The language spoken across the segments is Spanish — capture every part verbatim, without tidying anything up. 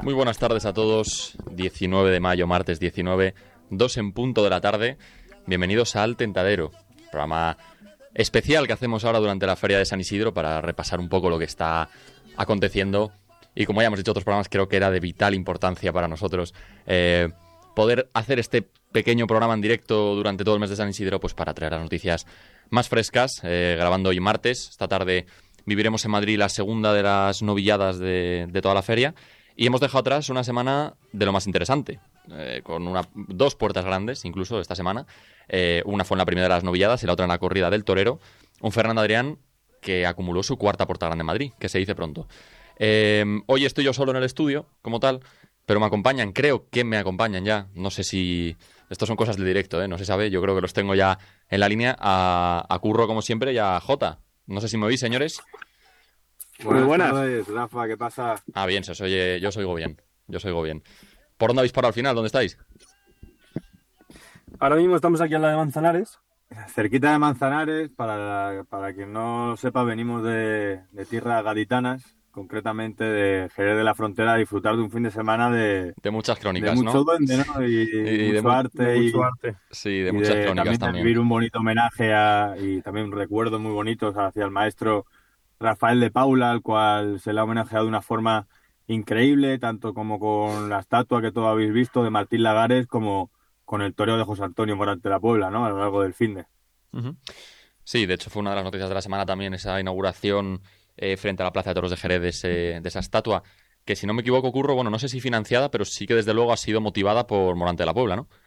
Muy buenas tardes a todos, diecinueve de mayo, martes diecinueve, dos en punto de la tarde. Bienvenidos a Al Tentadero, programa especial que hacemos ahora durante la Feria de San Isidro para repasar un poco lo que está aconteciendo. Y como ya hemos dicho otros programas, creo que era de vital importancia para nosotros eh, poder hacer este pequeño programa en directo durante todo el mes de San Isidro, pues para traer las noticias más frescas, eh, grabando hoy martes. Esta tarde viviremos en Madrid la segunda de las novilladas de, de toda la feria. Y hemos dejado atrás una semana de lo más interesante, eh, con una, dos puertas grandes, incluso esta semana. Eh, una fue en la primera de las novilladas y la otra en la corrida del torero. Un Fernando Adrián que acumuló su cuarta puerta grande en Madrid, que se dice pronto. Eh, hoy estoy yo solo en el estudio, como tal, pero me acompañan, creo que me acompañan ya. No sé si... Estos son cosas de directo, ¿eh? No se sabe, yo creo que los tengo ya en la línea. A, a Curro, como siempre, y a Jota. No sé si me oís, señores. Buenas, Muy buenas tardes, Rafa, ¿qué pasa? Ah, bien, se os oye, yo os oigo bien, yo os oigo bien. ¿Por dónde habéis parado al final? ¿Dónde estáis? Ahora mismo estamos aquí en la de Manzanares. Cerquita de Manzanares, para, para quien no lo sepa, venimos de, de tierras gaditanas, concretamente de Jerez de la Frontera, a disfrutar de un fin de semana de... De muchas crónicas, de mucho ¿no? duende, ¿no? Y, y, y mucho de, arte. De y, mucho arte. Sí, de y muchas de, crónicas también. también. De vivir un bonito homenaje a, y también recuerdos muy bonitos hacia el maestro Rafael de Paula, al cual se le ha homenajeado de una forma increíble, tanto como con la estatua que todos habéis visto de Martín Lagares, como con el toreo de José Antonio Morante de la Puebla, ¿no? A lo largo del finde. Uh-huh. Sí, de hecho fue una de las noticias de la semana también esa inauguración eh, frente a la Plaza de Toros de Jerez de, ese, de esa estatua, que si no me equivoco, Curro, bueno, no sé si financiada, pero sí que desde luego ha sido motivada por Morante de la Puebla, ¿no?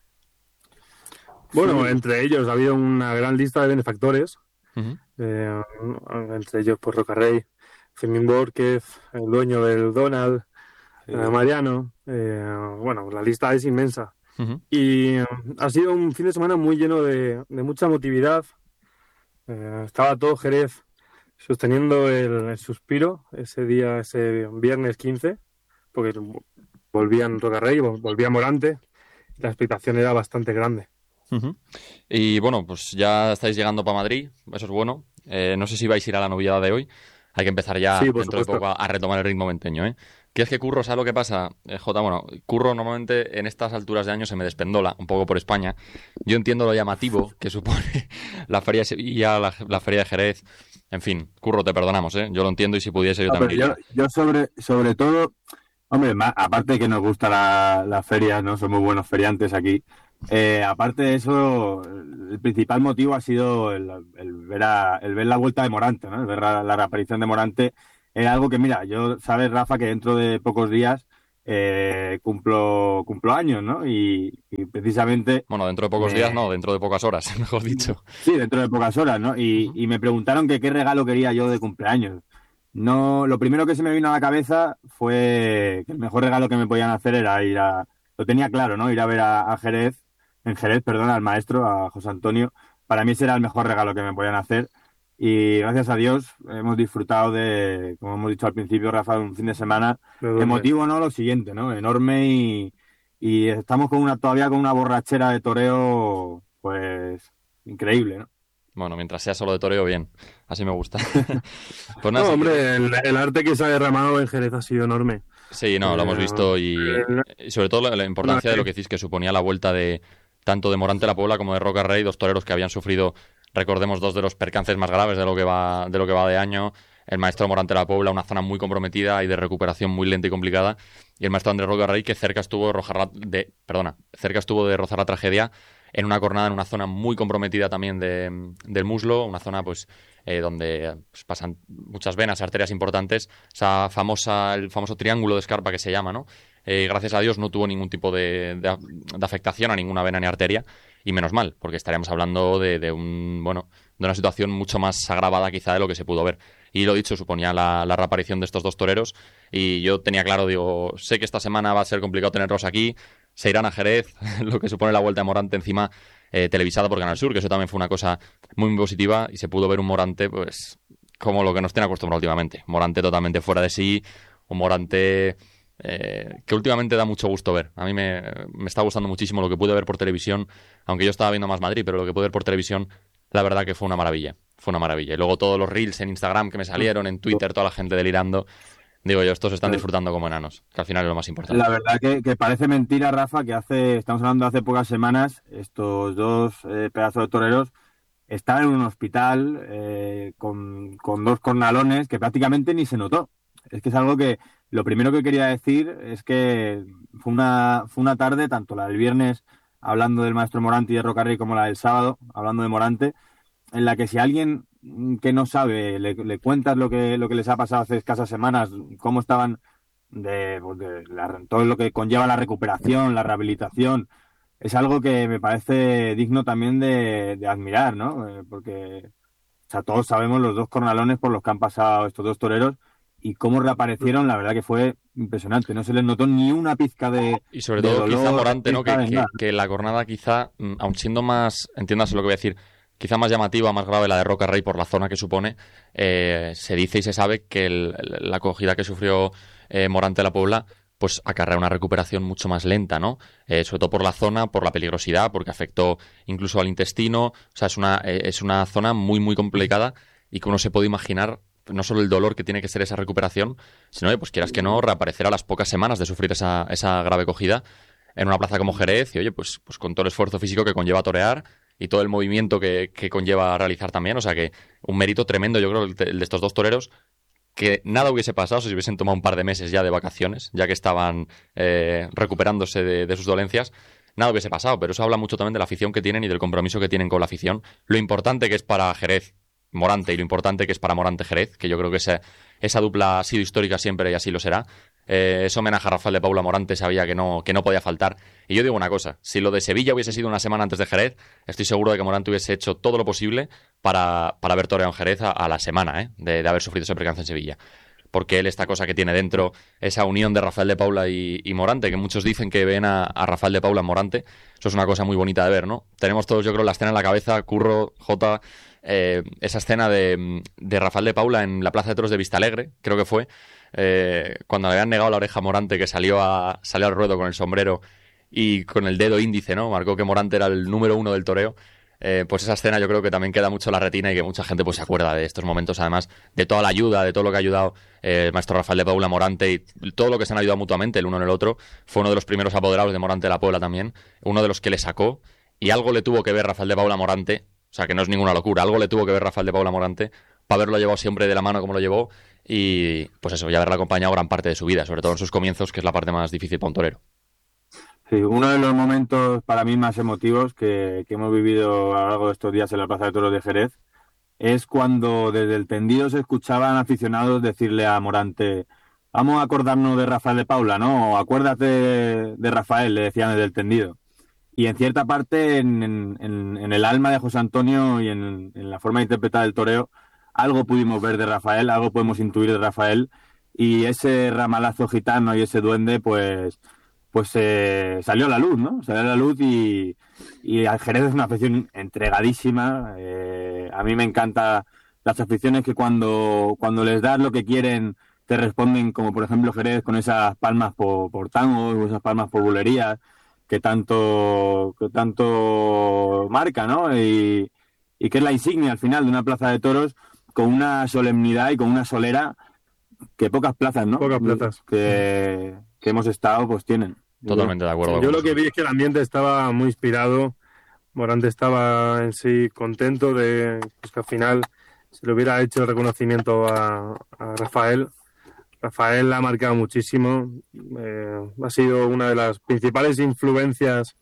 Bueno, sí. Entre ellos ha habido una gran lista de benefactores. Uh-huh. Eh, entre ellos, pues Rocarrey, Fermín Borquez, el dueño del Donald, sí. eh, Mariano. Eh, bueno, la lista es inmensa. Uh-huh. Y eh, ha sido un fin de semana muy lleno de, de mucha emotividad. Eh, estaba todo Jerez sosteniendo el, el suspiro ese día, ese viernes quince, porque volvían Rocarrey, volvía Morante. La expectación era bastante grande. Uh-huh. Y bueno, pues ya estáis llegando para Madrid, eso es bueno. Eh, no sé si vais a ir a la noviada de hoy. Hay que empezar ya sí, dentro supuesto. de poco a, a retomar el ritmo venteño, ¿eh? Que es que Curro, ¿sabes lo que pasa? Eh, Jota, bueno, Curro normalmente en estas alturas de año se me despendola un poco por España. Yo entiendo lo llamativo que supone la Feria de Sevilla, la, la Feria de Jerez. En fin, Curro, te perdonamos, ¿eh? Yo lo entiendo y si pudiese yo no, también yo, yo sobre, sobre todo, hombre, más, aparte de que nos gusta la, la feria, ¿no? Somos buenos feriantes aquí. Eh, aparte de eso, el principal motivo ha sido el, el, ver, a, el ver la vuelta de Morante, ¿no? El ver la, la reaparición de Morante. Es algo que, mira, yo sabes, Rafa, que dentro de pocos días eh, cumplo, cumplo años, ¿no? Y, y precisamente... Bueno, dentro de pocos eh, días no, dentro de pocas horas, mejor dicho. Sí, dentro de pocas horas, ¿no? Y, uh-huh. y me preguntaron que qué regalo quería yo de cumpleaños. No, lo primero que se me vino a la cabeza fue que el mejor regalo que me podían hacer era ir a... Lo tenía claro, ¿no? Ir a ver a, a Jerez, en Jerez, perdón, al maestro, a José Antonio. Para mí ese era el mejor regalo que me podían hacer. Y gracias a Dios hemos disfrutado de, como hemos dicho al principio, Rafa, un fin de semana emotivo, ¿no? Lo siguiente, ¿no? Enorme y, y estamos con una todavía con una borrachera de toreo, pues, increíble, ¿no? Bueno, mientras sea solo de toreo, bien. Así me gusta. Pues nada, no, hombre, el, el arte que se ha derramado en Jerez ha sido enorme. Sí, no, lo hemos visto y, y sobre todo la, la importancia de lo que decís, que suponía la vuelta de tanto de Morante de la Puebla como de Rocarrey, dos toreros que habían sufrido, recordemos, dos de los percances más graves de lo que va de lo que va de año. El maestro Morante de la Puebla, una zona muy comprometida y de recuperación muy lenta y complicada. Y el maestro Andrés Rocarrey, que cerca estuvo de rozar la, de, perdona, cerca estuvo de rozar la tragedia en una cornada en una zona muy comprometida también de, del muslo, una zona pues eh, donde pues, pasan muchas venas, arterias importantes, esa famosa, el famoso triángulo de escarpa que se llama, ¿no? Eh, gracias a Dios no tuvo ningún tipo de, de, de afectación a ninguna vena ni arteria, y menos mal, porque estaríamos hablando de, de un bueno de una situación mucho más agravada quizá de lo que se pudo ver. Y lo dicho, suponía la, la reaparición de estos dos toreros, y yo tenía claro, digo, sé que esta semana va a ser complicado tenerlos aquí, se irán a Jerez, lo que supone la vuelta de Morante encima eh, televisada por Canal Sur, que eso también fue una cosa muy positiva, y se pudo ver un Morante pues como lo que nos tiene acostumbrado últimamente. Morante totalmente fuera de sí, un Morante eh, que últimamente da mucho gusto ver. A mí me, me está gustando muchísimo lo que pude ver por televisión, aunque yo estaba viendo más Madrid, pero lo que pude ver por televisión, la verdad que fue una maravilla, fue una maravilla. Y luego todos los reels en Instagram que me salieron, en Twitter, toda la gente delirando. Digo yo, estos están sí. disfrutando como enanos, que al final es lo más importante. La verdad que, que parece mentira, Rafa, que hace, estamos hablando de hace pocas semanas, estos dos eh, pedazos de toreros estaban en un hospital eh, con, con dos cornalones que prácticamente ni se notó. Es que es algo que, lo primero que quería decir es que fue una, fue una tarde, tanto la del viernes hablando del maestro Morante y de Roca Rey, como la del sábado hablando de Morante, en la que si alguien que no sabe le, le cuentas lo que, lo que les ha pasado hace escasas semanas, cómo estaban de, pues de la, todo lo que conlleva la recuperación, la rehabilitación, es algo que me parece digno también de, de admirar, ¿no? Eh, porque o sea, todos sabemos los dos cornalones por los que han pasado estos dos toreros y cómo reaparecieron, la verdad que fue impresionante. No se les notó ni una pizca de Y sobre de todo dolor, quizá Morante, ¿no? Que, de que, nada. que la cornada quizá, aun siendo más, entiéndase lo que voy a decir, quizá más llamativa, más grave la de Roca Rey por la zona que supone, eh, se dice y se sabe que el, la acogida que sufrió eh, Morante de la Puebla pues acarrea una recuperación mucho más lenta, ¿no? Eh, sobre todo por la zona, por la peligrosidad, porque afectó incluso al intestino. O sea, es una, eh, es una zona muy, muy complicada y que uno se puede imaginar no solo el dolor que tiene que ser esa recuperación, sino, pues quieras que no, reaparecer a las pocas semanas de sufrir esa, esa grave cogida en una plaza como Jerez y, oye, pues, pues con todo el esfuerzo físico que conlleva torear y todo el movimiento que, que conlleva realizar también. O sea que un mérito tremendo, yo creo, el de, el de estos dos toreros, que nada hubiese pasado si se hubiesen tomado un par de meses ya de vacaciones, ya que estaban eh, recuperándose de, de sus dolencias. Nada hubiese pasado, pero eso habla mucho también de la afición que tienen y del compromiso que tienen con la afición. Lo importante que es para Jerez Morante y lo importante que es para Morante Jerez, que yo creo que esa, esa dupla ha sido histórica siempre y así lo será. Eh, ese homenaje a Rafael de Paula Morante sabía que no, que no podía faltar. Y yo digo una cosa, si lo de Sevilla hubiese sido una semana antes de Jerez, estoy seguro de que Morante hubiese hecho todo lo posible para, para haber toreado en Jerez a, a la semana, ¿eh? de, de haber sufrido ese percance en Sevilla. Porque él, esta cosa que tiene dentro, esa unión de Rafael de Paula y, y Morante, que muchos dicen que ven a, a Rafael de Paula en Morante, eso es una cosa muy bonita de ver, ¿no? Tenemos todos, yo creo, la escena en la cabeza, Curro, Jota, eh, esa escena de, de Rafael de Paula en la Plaza de Toros de Vistalegre, creo que fue, eh, cuando le habían negado la oreja a Morante, que salió, a, salió al ruedo con el sombrero y con el dedo índice, ¿no? Marcó que Morante era el número uno del toreo. Eh, pues esa escena yo creo que también queda mucho en la retina y que mucha gente pues se acuerda de estos momentos, además de toda la ayuda, de todo lo que ha ayudado eh, el maestro Rafael de Paula, Morante, y todo lo que se han ayudado mutuamente el uno en el otro. Fue uno de los primeros apoderados de Morante de la Puebla también, uno de los que le sacó, y algo le tuvo que ver Rafael de Paula Morante, o sea que no es ninguna locura, algo le tuvo que ver Rafael de Paula Morante para haberlo llevado siempre de la mano como lo llevó y pues eso, y haberle acompañado gran parte de su vida, sobre todo en sus comienzos, que es la parte más difícil para un torero. Sí, uno de los momentos para mí más emotivos que, que hemos vivido a lo largo de estos días en la Plaza de Toros de Jerez es cuando desde el tendido se escuchaban aficionados decirle a Morante: vamos a acordarnos de Rafael de Paula, ¿no? O acuérdate de Rafael, le decían desde el tendido. Y en cierta parte, en, en, en el alma de José Antonio y en, en la forma de interpretar el toreo, algo pudimos ver de Rafael, algo podemos intuir de Rafael, y ese ramalazo gitano y ese duende, pues... pues eh, salió a la luz, ¿no? Salió a la luz y, y al Jerez es una afición entregadísima. Eh, a mí me encanta las aficiones que cuando, cuando les das lo que quieren te responden, como por ejemplo Jerez con esas palmas por, por tangos o esas palmas por bulerías que tanto, que tanto marca, ¿no? Y, y que es la insignia al final de una plaza de toros con una solemnidad y con una solera que pocas plazas, ¿no? Pocas plazas. Que, que hemos estado, pues tienen. Totalmente de acuerdo. Yo lo que vi es que el ambiente estaba muy inspirado. Morante estaba en sí contento de pues, que al final se le hubiera hecho el reconocimiento a, a Rafael. Rafael la ha marcado muchísimo. Eh, ha sido una de las principales influencias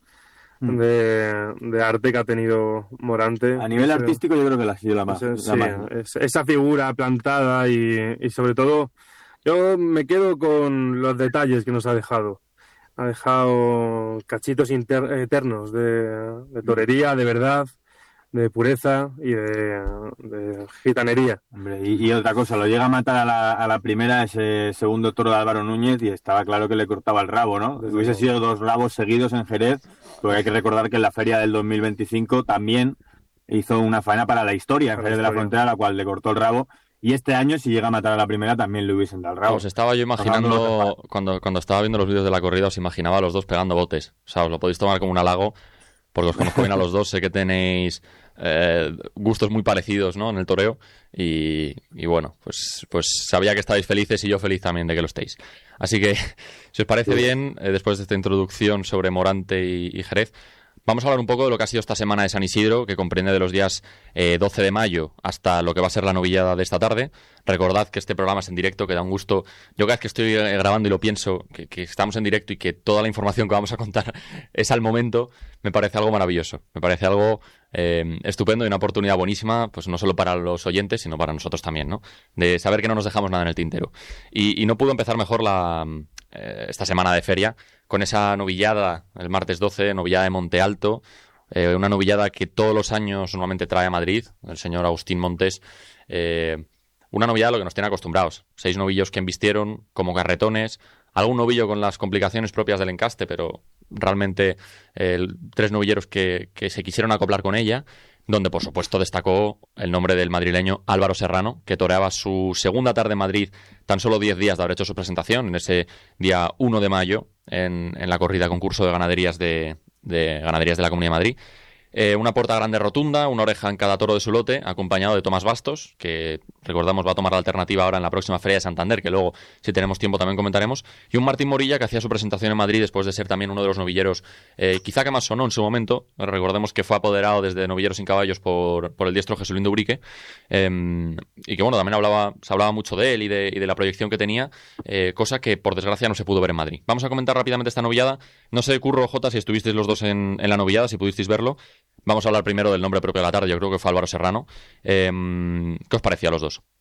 de, de arte que ha tenido Morante. A nivel es, artístico yo creo que la ha sido la más. Es, la sí, más. Es, esa figura plantada y, y sobre todo yo me quedo con los detalles que nos ha dejado. Ha dejado cachitos inter, eternos de, de torería, de verdad, de pureza y de, de gitanería. Hombre, y, y otra cosa, lo llega a matar a la, a la primera ese segundo toro de Álvaro Núñez y estaba claro que le cortaba el rabo, ¿no? Desde Hubiese sido dos rabos seguidos en Jerez, porque hay que recordar que en la feria del dos mil veinticinco también hizo una faena para la historia en Jerez de la Frontera, a la cual le cortó el rabo. Y este año, si llega a matar a la primera, también le hubiesen dado el rabo. Os estaba yo imaginando, cuando, cuando estaba viendo los vídeos de la corrida, os imaginaba a los dos pegando botes. O sea, os lo podéis tomar como un halago, porque os conozco bien a los dos, sé que tenéis eh, gustos muy parecidos, ¿no?, en el toreo, y, y bueno, pues, pues sabía que estabais felices y yo feliz también de que lo estéis. Así que, si os parece bien, eh, después de esta introducción sobre Morante y, y Jerez, vamos a hablar un poco de lo que ha sido esta semana de San Isidro, que comprende de los días eh, doce de mayo hasta lo que va a ser la novillada de esta tarde. Recordad que este programa es en directo, que da un gusto. Yo cada vez que estoy eh, grabando y lo pienso, que, que estamos en directo y que toda la información que vamos a contar es al momento, me parece algo maravilloso. Me parece algo eh, estupendo y una oportunidad buenísima, pues no solo para los oyentes, sino para nosotros también, ¿no? De saber que no nos dejamos nada en el tintero. Y, y no pudo empezar mejor la eh, esta semana de feria con esa novillada, el martes doce, novillada de Monte Alto, eh, una novillada que todos los años normalmente trae a Madrid, el señor Agustín Montes, eh, una novillada a lo que nos tiene acostumbrados. Seis novillos que embistieron como carretones, algún novillo con las complicaciones propias del encaste, pero realmente eh, tres novilleros que, que se quisieron acoplar con ella, donde por supuesto destacó el nombre del madrileño Álvaro Serrano, que toreaba su segunda tarde en Madrid, tan solo diez días de haber hecho su presentación, en ese día uno de mayo, en, en la corrida concurso de ganaderías de, de ganaderías de la Comunidad de Madrid. Eh, una puerta grande rotunda, una oreja en cada toro de su lote, acompañado de Tomás Bastos, que recordamos va a tomar la alternativa ahora en la próxima Feria de Santander, que luego, si tenemos tiempo, también comentaremos, y un Martín Morilla que hacía su presentación en Madrid después de ser también uno de los novilleros, eh, quizá que más sonó en su momento. Recordemos que fue apoderado desde Novilleros sin Caballos por, por el diestro Jesulindo Ubrique, eh, y que bueno, también hablaba, se hablaba mucho de él y de, y de la proyección que tenía, eh, cosa que por desgracia no se pudo ver en Madrid. Vamos a comentar rápidamente esta novillada. No sé, Curro, Jota, si estuvisteis los dos en, en la novillada, si pudisteis verlo. Vamos a hablar primero del nombre propio de la tarde, yo creo que fue Álvaro Serrano. Eh, ¿Qué os parecía a los dos?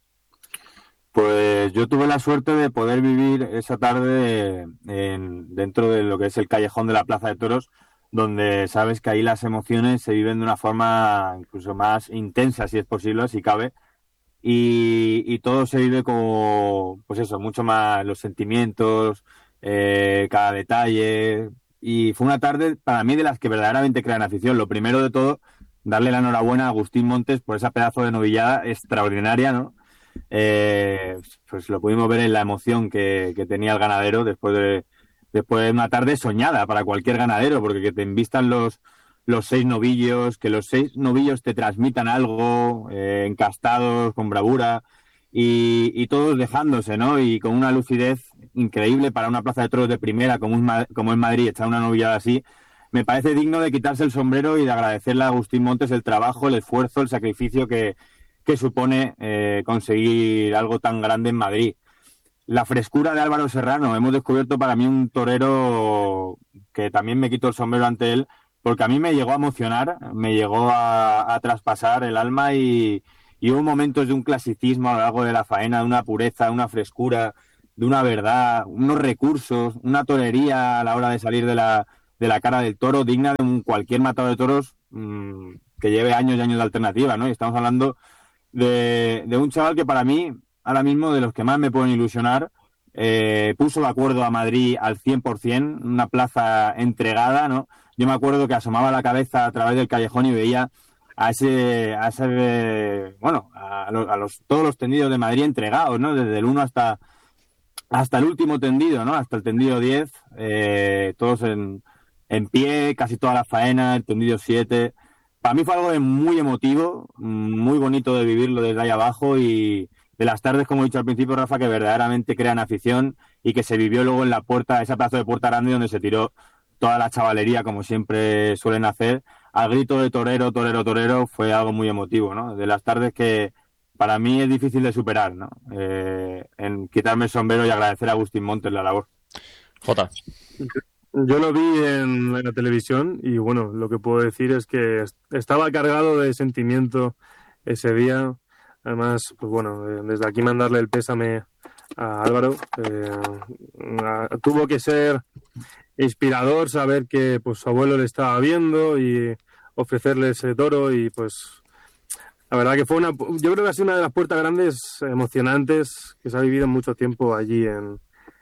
Pues yo tuve la suerte de poder vivir esa tarde en, dentro de lo que es el callejón de la Plaza de Toros, donde sabes que ahí las emociones se viven de una forma incluso más intensa, si es posible, si cabe, y, y todo se vive como, pues eso, mucho más los sentimientos, eh, cada detalle. Y fue una tarde para mí de las que verdaderamente crean afición. Lo primero de todo, darle la enhorabuena a Agustín Montes por esa pedazo de novillada extraordinaria, ¿no? Eh, pues lo pudimos ver en la emoción que, que tenía el ganadero después de, después de una tarde soñada para cualquier ganadero, porque que te envistan los, los seis novillos, que los seis novillos te transmitan algo, eh, encastados, con bravura, y, y todos dejándose, ¿no? Y con una lucidez increíble para una plaza de toros de primera como es, como es Madrid, echar una novillada así, me parece digno de quitarse el sombrero y de agradecerle a Agustín Montes el trabajo, el esfuerzo, el sacrificio que, que supone eh, conseguir algo tan grande en Madrid. La frescura de Álvaro Serrano, hemos descubierto para mí un torero que también me quito el sombrero ante él, porque a mí me llegó a emocionar, me llegó a, a traspasar el alma y, y hubo momentos de un clasicismo a lo largo de la faena, de una pureza, de una frescura, de una verdad, unos recursos, una torería a la hora de salir de la, de la cara del toro, digna de un cualquier matador de toros mmm, que lleve años y años de alternativa, ¿no? Y estamos hablando de, de un chaval que para mí, ahora mismo, de los que más me pueden ilusionar, eh, puso de acuerdo a Madrid al cien por ciento, una plaza entregada, ¿no? Yo me acuerdo que asomaba la cabeza a través del callejón y veía a ese, a ese bueno, a, los, a los, todos los tendidos de Madrid entregados, ¿no? Desde el uno hasta, hasta el último tendido, ¿no? Hasta el tendido diez, eh, todos en, en pie, casi toda la faena, el tendido siete. Para mí fue algo de muy emotivo, muy bonito de vivirlo desde ahí abajo y de las tardes, como he dicho al principio, Rafa, que verdaderamente crean afición y que se vivió luego en la puerta, esa plaza de Puerta Grande donde se tiró toda la chavalería, como siempre suelen hacer, al grito de torero, torero, torero, fue algo muy emotivo, ¿no? De las tardes que para mí es difícil de superar, ¿no? Eh, en quitarme el sombrero y agradecer a Agustín Montes la labor. Jota. Yo lo vi en, en la televisión y bueno, lo que puedo decir es que estaba cargado de sentimiento ese día. Además, pues bueno, desde aquí mandarle el pésame a Álvaro. Eh, a, tuvo que ser inspirador saber que pues su abuelo le estaba viendo y ofrecerle ese toro y pues la verdad que fue una, yo creo que ha sido una de las puertas grandes emocionantes que se ha vivido mucho tiempo allí en,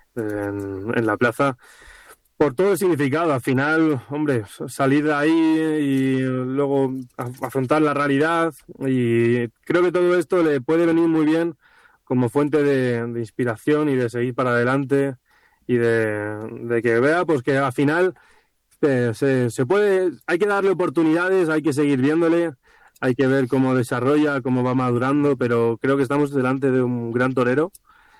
en, en la plaza. Por todo el significado, al final, hombre, salir de ahí y luego afrontar la realidad y creo que todo esto le puede venir muy bien como fuente de, de inspiración y de seguir para adelante y de, de que vea pues que al final Eh, se, se puede, hay que darle oportunidades, hay que seguir viéndole, hay que ver cómo desarrolla, cómo va madurando, pero creo que estamos delante de un gran torero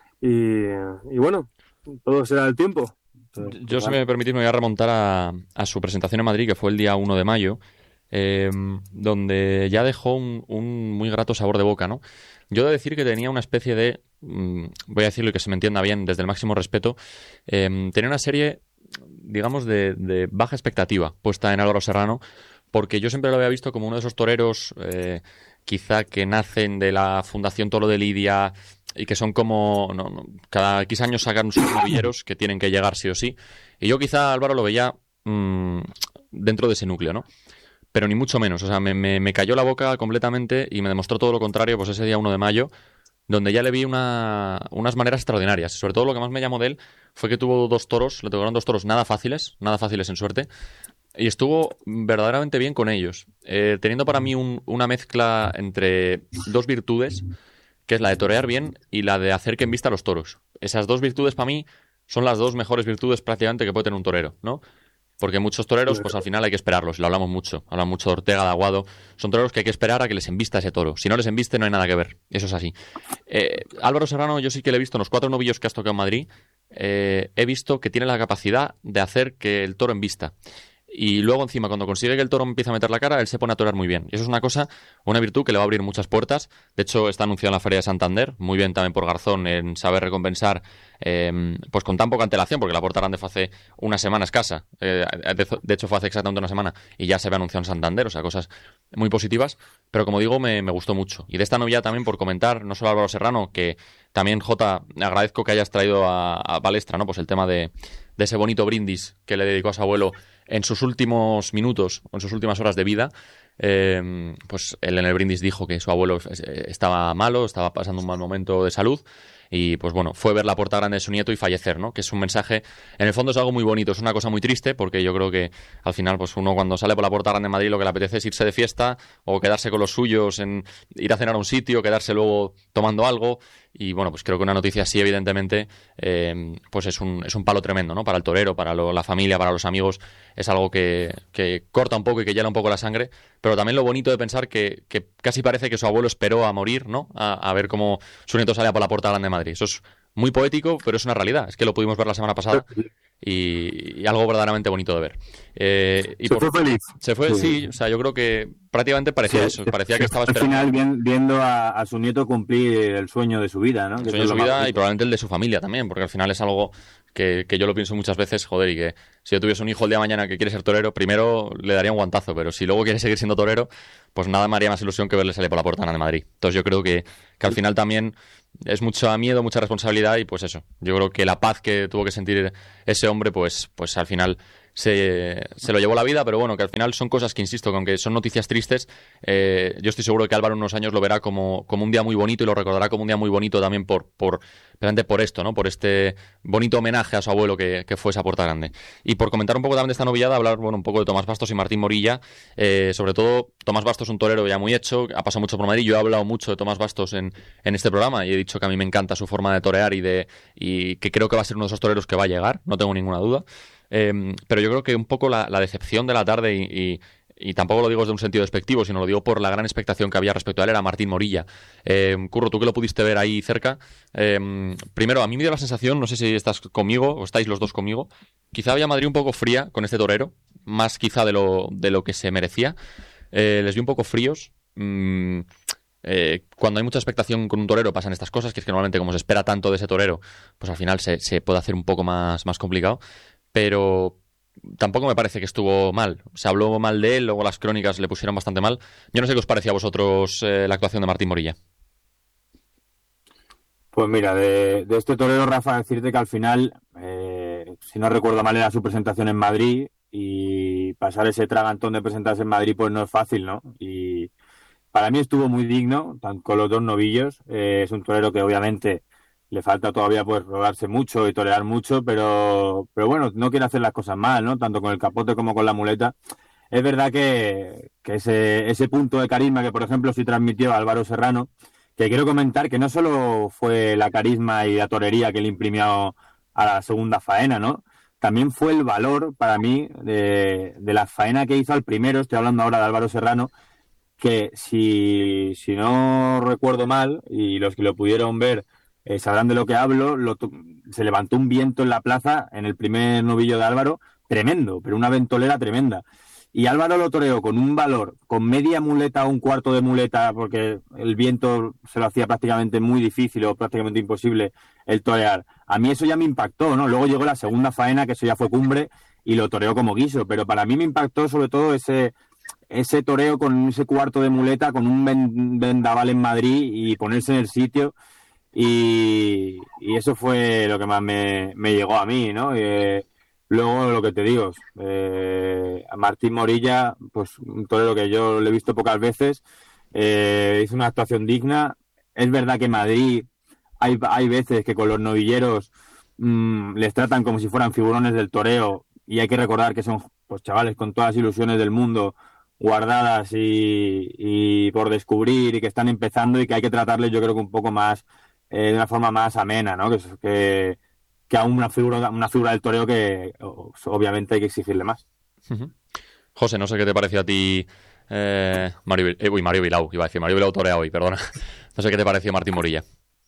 y, y bueno, todo será el tiempo. Entonces, Yo, si me permitís, me voy a remontar a, a su presentación en Madrid, que fue el día uno de mayo, eh, donde ya dejó un, un muy grato sabor de boca, ¿no? Yo he de decir que tenía una especie de, mmm, voy a decirlo y que se me entienda bien, desde el máximo respeto, eh, tenía una serie, digamos, de, de baja expectativa puesta en Álvaro Serrano, porque yo siempre lo había visto como uno de esos toreros, eh, quizá que nacen de la Fundación Toro de Lidia y que son como, no, no, cada X años sacan sus novilleros que tienen que llegar sí o sí, y yo quizá Álvaro lo veía mmm, dentro de ese núcleo, ¿no? Pero ni mucho menos, o sea, me, me, me cayó la boca completamente y me demostró todo lo contrario, pues ese día uno de mayo, donde ya le vi una, unas maneras extraordinarias. Sobre todo lo que más me llamó de él fue que tuvo dos toros, le tocaron dos toros nada fáciles, nada fáciles en suerte, y estuvo verdaderamente bien con ellos, eh, teniendo para mí un, una mezcla entre dos virtudes, que es la de torear bien y la de hacer que embista a los toros. Esas dos virtudes para mí son las dos mejores virtudes prácticamente que puede tener un torero, ¿no? Porque muchos toreros, pues al final hay que esperarlos, lo hablamos mucho, hablamos mucho de Ortega, de Aguado, son toreros que hay que esperar a que les embista ese toro, si no les embiste no hay nada que ver, eso es así. Eh, Álvaro Serrano, yo sí que le he visto en los cuatro novillos que has tocado en Madrid, eh, he visto que tiene la capacidad de hacer que el toro embista. Y luego encima, cuando consigue que el toro empiece a meter la cara, él se pone a torear muy bien. Y eso es una cosa, una virtud que le va a abrir muchas puertas. De hecho, está anunciado en la Feria de Santander, muy bien también por Garzón en saber recompensar, eh, pues con tan poca antelación, porque la Porta Grande fue hace una semana escasa. Eh, de, de hecho, fue hace exactamente una semana y ya se había anunciado en Santander, o sea, cosas muy positivas. Pero como digo, me, me gustó mucho. Y de esta novia también por comentar, no solo a Álvaro Serrano, que también, Jota, agradezco que hayas traído a, a palestra, ¿no? Pues el tema de, de ese bonito brindis que le dedicó a su abuelo en sus últimos minutos, o en sus últimas horas de vida. Eh, pues él en el brindis dijo que su abuelo estaba malo, estaba pasando un mal momento de salud, y pues bueno, fue ver la puerta grande de su nieto y fallecer, ¿no? Que es un mensaje, en el fondo es algo muy bonito, es una cosa muy triste, porque yo creo que al final pues uno cuando sale por la puerta grande de Madrid lo que le apetece es irse de fiesta o quedarse con los suyos, en ir a cenar a un sitio, quedarse luego tomando algo. Y bueno, pues creo que una noticia así, evidentemente, eh, pues es un, es un palo tremendo, ¿no? Para el torero, para lo, la familia, para los amigos, es algo que, que corta un poco y que hiela un poco la sangre, pero también lo bonito de pensar que, que casi parece que su abuelo esperó a morir, ¿no? A, a ver cómo su nieto salía por la puerta grande de Madrid. Eso es muy poético, pero es una realidad. Es que lo pudimos ver la semana pasada. Y, y algo verdaderamente bonito de ver. Eh, y se por, fue feliz. Se fue, sí. sí. O sea, yo creo que prácticamente parecía sí, eso. Parecía que estaba esperando. Al final, viendo a, a su nieto cumplir el sueño de su vida, ¿no? El sueño de su vida y probablemente el de su familia también, porque al final es algo que, que yo lo pienso muchas veces, joder, y que si yo tuviese un hijo el día de mañana que quiere ser torero, primero le daría un guantazo, pero si luego quiere seguir siendo torero, pues nada me haría más ilusión que verle salir por la puerta de Madrid. Entonces yo creo que, que al final también es mucho miedo, mucha responsabilidad, y pues eso, yo creo que la paz que tuvo que sentir ese hombre, pues, pues al final se, se lo llevó la vida, pero bueno, que al final son cosas que, insisto, que aunque son noticias tristes, eh, yo estoy seguro que Álvaro en unos años lo verá como, como un día muy bonito y lo recordará como un día muy bonito también por, por, por esto, ¿no? Por este bonito homenaje a su abuelo que, que fue esa puerta grande. Y por comentar un poco también de esta novillada, hablar, bueno, un poco de Tomás Bastos y Martín Morilla, eh, sobre todo Tomás Bastos, un torero ya muy hecho, ha pasado mucho por Madrid. Yo he hablado mucho de Tomás Bastos en, en este programa y he dicho que a mí me encanta su forma de torear y, de, y que creo que va a ser uno de esos toreros que va a llegar, no tengo ninguna duda. Eh, pero yo creo que un poco la, la decepción de la tarde y, y, y tampoco lo digo desde un sentido despectivo, sino lo digo por la gran expectación que había respecto a él, era Martín Morilla. Eh, Curro, tú que lo pudiste ver ahí cerca, eh, primero, a mí me dio la sensación, no sé si estás conmigo o estáis los dos conmigo, quizá había Madrid un poco fría con este torero, más quizá de lo, de lo que se merecía. Eh, les vi un poco fríos. Mm, eh, cuando hay mucha expectación con un torero pasan estas cosas, que es que normalmente como se espera tanto de ese torero, pues al final se, se puede hacer un poco más, más complicado. Pero tampoco me parece que estuvo mal. Se habló mal de él, luego las crónicas le pusieron bastante mal. Yo no sé qué os parecía a vosotros eh, la actuación de Martín Morilla. Pues mira, de, de este torero, Rafa, decirte que al final, eh, si no recuerdo mal, era su presentación en Madrid, y pasar ese tragantón de presentarse en Madrid pues no es fácil, ¿no? Y para mí estuvo muy digno, tanto con los dos novillos. Eh, es un torero que obviamente le falta todavía pues rodarse mucho y torear mucho, pero, pero bueno, no quiere hacer las cosas mal, ¿no? Tanto con el capote como con la muleta. Es verdad que, que ese, ese punto de carisma que, por ejemplo, sí transmitió Álvaro Serrano, que quiero comentar que no solo fue la carisma y la torería que le imprimió a la segunda faena, ¿no? también fue el valor para mí de, de la faena que hizo al primero, estoy hablando ahora de Álvaro Serrano, que si, si no recuerdo mal, y los que lo pudieron ver eh, sabrán de lo que hablo, lo, se levantó un viento en la plaza en el primer novillo de Álvaro, tremendo, pero una ventolera tremenda. Y Álvaro lo toreó con un valor, con media muleta o un cuarto de muleta, porque el viento se lo hacía prácticamente muy difícil o prácticamente imposible el torear. A mí eso ya me impactó, ¿no? Luego llegó la segunda faena, que eso ya fue cumbre, y lo toreó como guiso, pero para mí me impactó sobre todo ese, ese toreo con ese cuarto de muleta, con un vendaval en Madrid y ponerse en el sitio. Y, y eso fue lo que más me, me llegó a mí, ¿no? Eh, luego, lo que te digo, eh, a Martín Morilla, pues un torero que yo le he visto pocas veces, eh, hizo una actuación digna. Es verdad que en Madrid hay, hay veces que con los novilleros mmm, les tratan como si fueran figurones del toreo, y hay que recordar que son pues chavales con todas las ilusiones del mundo guardadas y, y por descubrir, y que están empezando, y que hay que tratarles, yo creo que un poco más eh, de una forma más amena, ¿no? Que, que, que a una figura, una figura del toreo que obviamente hay que exigirle más. Uh-huh. José, no sé qué te pareció a ti eh, Mario, eh, uy, Mario Vilau, iba a decir Mario Vilau torea hoy, perdona. No sé qué te pareció Martín Morilla.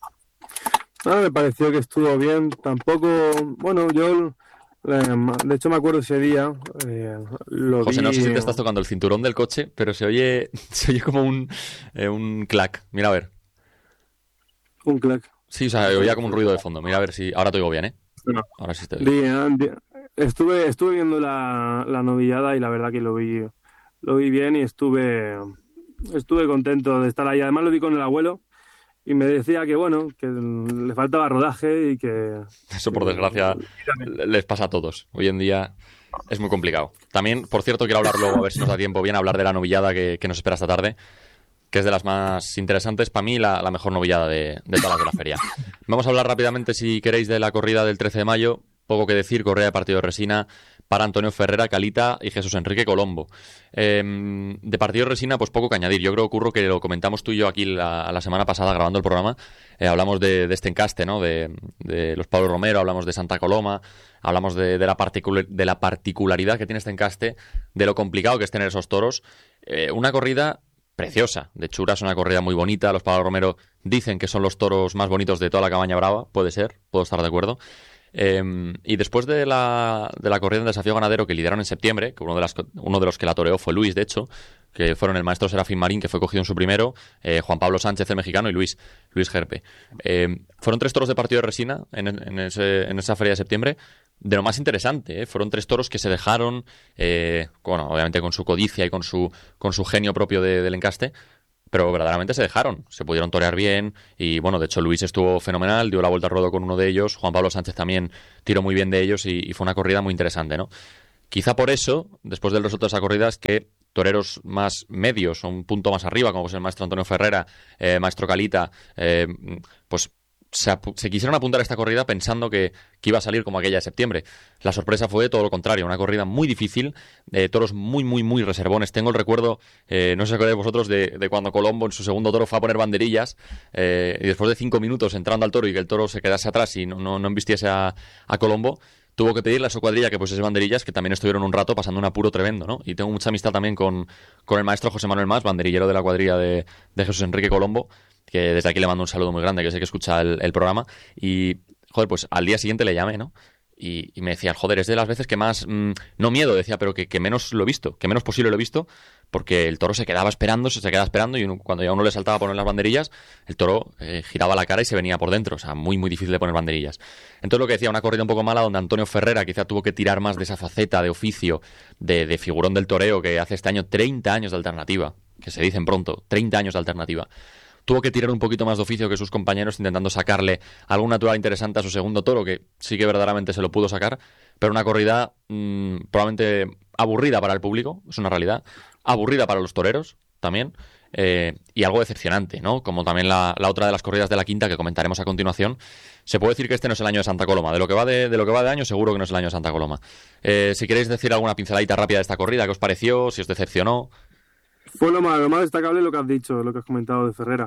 No, me pareció que estuvo bien, tampoco, bueno, yo de hecho me acuerdo ese día, eh, lo José, vi... no sé si te estás tocando el cinturón del coche, pero se oye, se oye como un, eh, un clac, mira a ver. Un clac. Sí, o sea, oía como un ruido de fondo. Mira a ver si... Ahora te oigo bien, ¿eh? No. Ahora sí te oigo. Estuve, estuve viendo la, la novillada y la verdad que lo vi, lo vi bien y estuve, estuve contento de estar ahí. Además lo vi con el abuelo y me decía que, bueno, que le faltaba rodaje y que... Eso, por desgracia, les pasa a todos. Hoy en día es muy complicado. También, por cierto, quiero hablar luego, a ver si nos da tiempo bien, hablar de la novillada que, que nos espera esta tarde, que es de las más interesantes, para mí la, la mejor novillada de, de todas las de la feria. Vamos a hablar rápidamente, si queréis, de la corrida del trece de mayo. Poco que decir, correa de partido de resina para Antonio Ferrera, Calita y Jesús Enrique Colombo. Eh, de partido de resina, pues poco que añadir. Yo creo, Curro, que lo comentamos tú y yo aquí la, la semana pasada grabando el programa. Eh, hablamos de, de este encaste, ¿no? De, de los Pablo Romero, hablamos de Santa Coloma, hablamos de, de, la particular, de la particularidad que tiene este encaste, de lo complicado que es tener esos toros. Eh, una corrida preciosa. De Chura es una corrida muy bonita. Los Pablo Romero dicen que son los toros más bonitos de toda la cabaña brava. Puede ser, puedo estar de acuerdo. Eh, y después de la, de la corrida del desafío ganadero que lideraron en septiembre, que uno de, las, uno de los que la toreó fue Luis, de hecho, que fueron el maestro Serafín Marín, que fue cogido en su primero, eh, Juan Pablo Sánchez, el mexicano, y Luis, Luis Gerpe. Eh, fueron tres toros de partido de resina en, en, ese, en esa feria de septiembre, de lo más interesante, ¿eh? Fueron tres toros que se dejaron, eh, bueno, obviamente con su codicia y con su, con su genio propio de, del encaste, pero verdaderamente se dejaron, se pudieron torear bien y bueno, de hecho Luis estuvo fenomenal, dio la vuelta al ruedo con uno de ellos, Juan Pablo Sánchez también tiró muy bien de ellos y, y fue una corrida muy interesante, ¿no? Quizá por eso, después del resultado de esa corrida, es que toreros más medios o un punto más arriba, como es el maestro Antonio Ferrera, eh, maestro Calita, eh, pues se, se quisieron apuntar a esta corrida pensando que, que iba a salir como aquella de septiembre. La sorpresa fue todo lo contrario, una corrida muy difícil, de toros muy, muy, muy reservones. Tengo el recuerdo, eh, no sé si acordáis vosotros, de, de cuando Colombo en su segundo toro fue a poner banderillas eh, y después de cinco minutos entrando al toro y que el toro se quedase atrás y no, no, no embistiese a, a Colombo, tuvo que pedirle a su cuadrilla que pusiese banderillas, que también estuvieron un rato pasando un apuro tremendo, ¿no? Y tengo mucha amistad también con, con el maestro José Manuel Mas, banderillero de la cuadrilla de, de Jesús Enrique Colombo, que desde aquí le mando un saludo muy grande, que sé que escucha el, el programa. Y, joder, pues al día siguiente le llamé, ¿no? Y, y me decía, joder, es de las veces que más, mmm, no miedo, decía, pero que, que menos lo he visto, que menos posible lo he visto, porque el toro se quedaba esperando, se quedaba esperando, y uno, cuando ya uno le saltaba a poner las banderillas, el toro eh, giraba la cara y se venía por dentro, o sea, muy, muy difícil de poner banderillas. Entonces lo que decía, una corrida un poco mala, donde Antonio Ferrera quizá tuvo que tirar más de esa faceta de oficio, de, de figurón del toreo, que hace este año treinta años de alternativa, que se dicen pronto, treinta años de alternativa. Tuvo que tirar un poquito más de oficio que sus compañeros, intentando sacarle algún natural interesante a su segundo toro, que sí que verdaderamente se lo pudo sacar, pero una corrida mmm, probablemente aburrida para el público, es una realidad, aburrida para los toreros también, eh, y algo decepcionante, ¿no? Como también la, la otra de las corridas de la quinta que comentaremos a continuación. Se puede decir que este no es el año de Santa Coloma. De lo que va de, de lo que va de año, seguro que no es el año de Santa Coloma. Eh, si queréis decir alguna pinceladita rápida de esta corrida, ¿qué os pareció? Si os decepcionó. Fue lo más, lo más destacable lo que has dicho, lo que has comentado de Ferrera.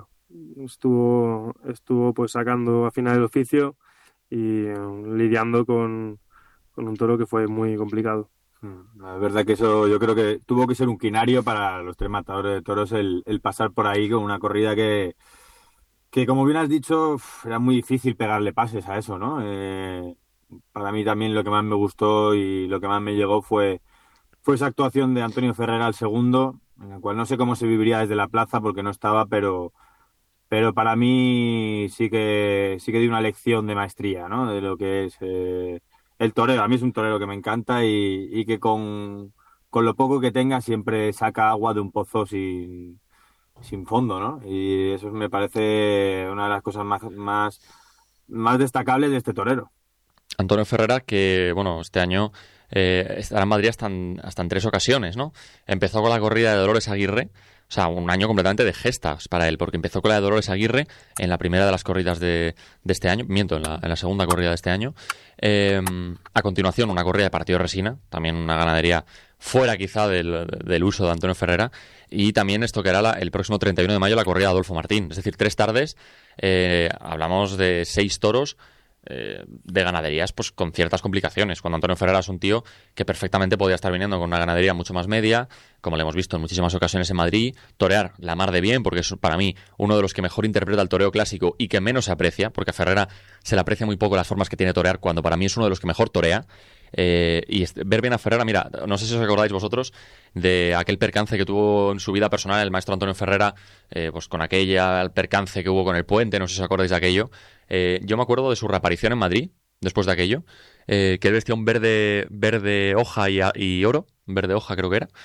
Estuvo, estuvo pues sacando a final el oficio y um, lidiando con, con un toro que fue muy complicado. La verdad que eso yo creo que tuvo que ser un quinario para los tres matadores de toros el, el pasar por ahí con una corrida que, que como bien has dicho, era muy difícil pegarle pases a eso, ¿no? Eh, para mí también lo que más me gustó y lo que más me llegó fue, fue esa actuación de Antonio Ferrera al segundo, en la cual no sé cómo se viviría desde la plaza porque no estaba, pero, pero para mí sí que, sí que dio una lección de maestría, ¿no? De lo que es... Eh, el torero. A mí es un torero que me encanta y, y que con, con lo poco que tenga siempre saca agua de un pozo sin, sin fondo, ¿no? Y eso me parece una de las cosas más, más, más destacables de este torero. Antonio Ferrera, que bueno, este año eh, estará en Madrid hasta en, hasta en tres ocasiones, ¿no? Empezó con la corrida de Dolores Aguirre, o sea, un año completamente de gestas para él, porque empezó con la de Dolores Aguirre en la primera de las corridas de, de este año, miento, en la, en la segunda corrida de este año. Eh, a continuación, una corrida de Partido Resina, también una ganadería fuera quizá del, del uso de Antonio Ferrera, y también esto que era la, el próximo treinta y uno de mayo la corrida de Adolfo Martín, es decir, tres tardes, eh, hablamos de seis toros, Eh, de ganaderías pues con ciertas complicaciones, cuando Antonio Ferrera es un tío que perfectamente podía estar viniendo con una ganadería mucho más media, como le hemos visto en muchísimas ocasiones en Madrid, torear la mar de bien, porque es para mí uno de los que mejor interpreta el toreo clásico y que menos se aprecia, porque a Ferrera se le aprecia muy poco las formas que tiene torear, cuando para mí es uno de los que mejor torea. Eh, y ver bien a Ferrera, mira, no sé si os acordáis vosotros de aquel percance que tuvo en su vida personal el maestro Antonio Ferrera, eh, pues con aquella percance que hubo con el puente, no sé si os acordáis de aquello. Eh, yo me acuerdo de su reaparición en Madrid, después de aquello, eh, que él vestía un verde, verde hoja y, y oro, verde hoja creo que era.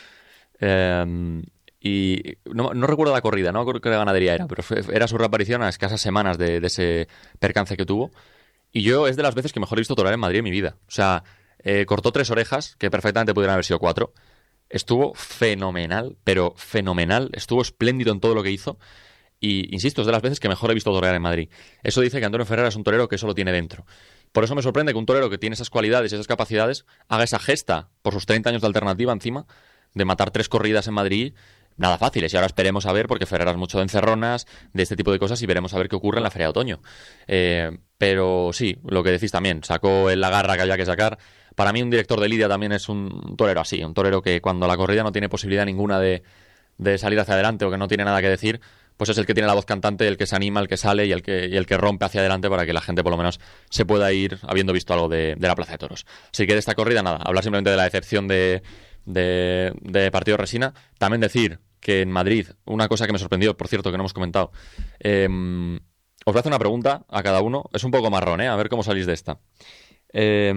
Eh, y no, no recuerdo la corrida, no creo que la ganadería era, pero fue, era su reaparición a escasas semanas de, de ese percance que tuvo. Y yo es de las veces que mejor he visto torear en Madrid en mi vida. O sea, eh, cortó tres orejas, que perfectamente pudieran haber sido cuatro. Estuvo fenomenal, pero fenomenal. Estuvo espléndido en todo lo que hizo. Y, insisto, es de las veces que mejor he visto torear en Madrid. Eso dice que Antonio Ferrera es un torero que eso lo tiene dentro. Por eso me sorprende que un torero que tiene esas cualidades y esas capacidades haga esa gesta, por sus treinta años de alternativa encima, de matar tres corridas en Madrid, nada fáciles. Y ahora esperemos a ver, porque Ferrera es mucho de encerronas, de este tipo de cosas, y veremos a ver qué ocurre en la Feria de Otoño. Eh, pero sí, lo que decís también, sacó la garra que había que sacar. Para mí un director de lidia también es un torero así, un torero que cuando la corrida no tiene posibilidad ninguna de, de salir hacia adelante o que no tiene nada que decir, pues es el que tiene la voz cantante, el que se anima, el que sale y el que, y el que rompe hacia adelante para que la gente por lo menos se pueda ir habiendo visto algo de, de la Plaza de Toros. Así que de esta corrida, nada, hablar simplemente de la decepción de, de, de Partido Resina. También decir que en Madrid, una cosa que me sorprendió, por cierto, que no hemos comentado, eh, os voy a hacer una pregunta a cada uno, es un poco marrón, ¿eh? A ver cómo salís de esta. Eh,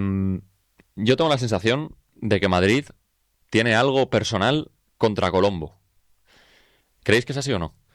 yo tengo la sensación de que Madrid tiene algo personal contra Colombo. ¿Creéis que es así o no?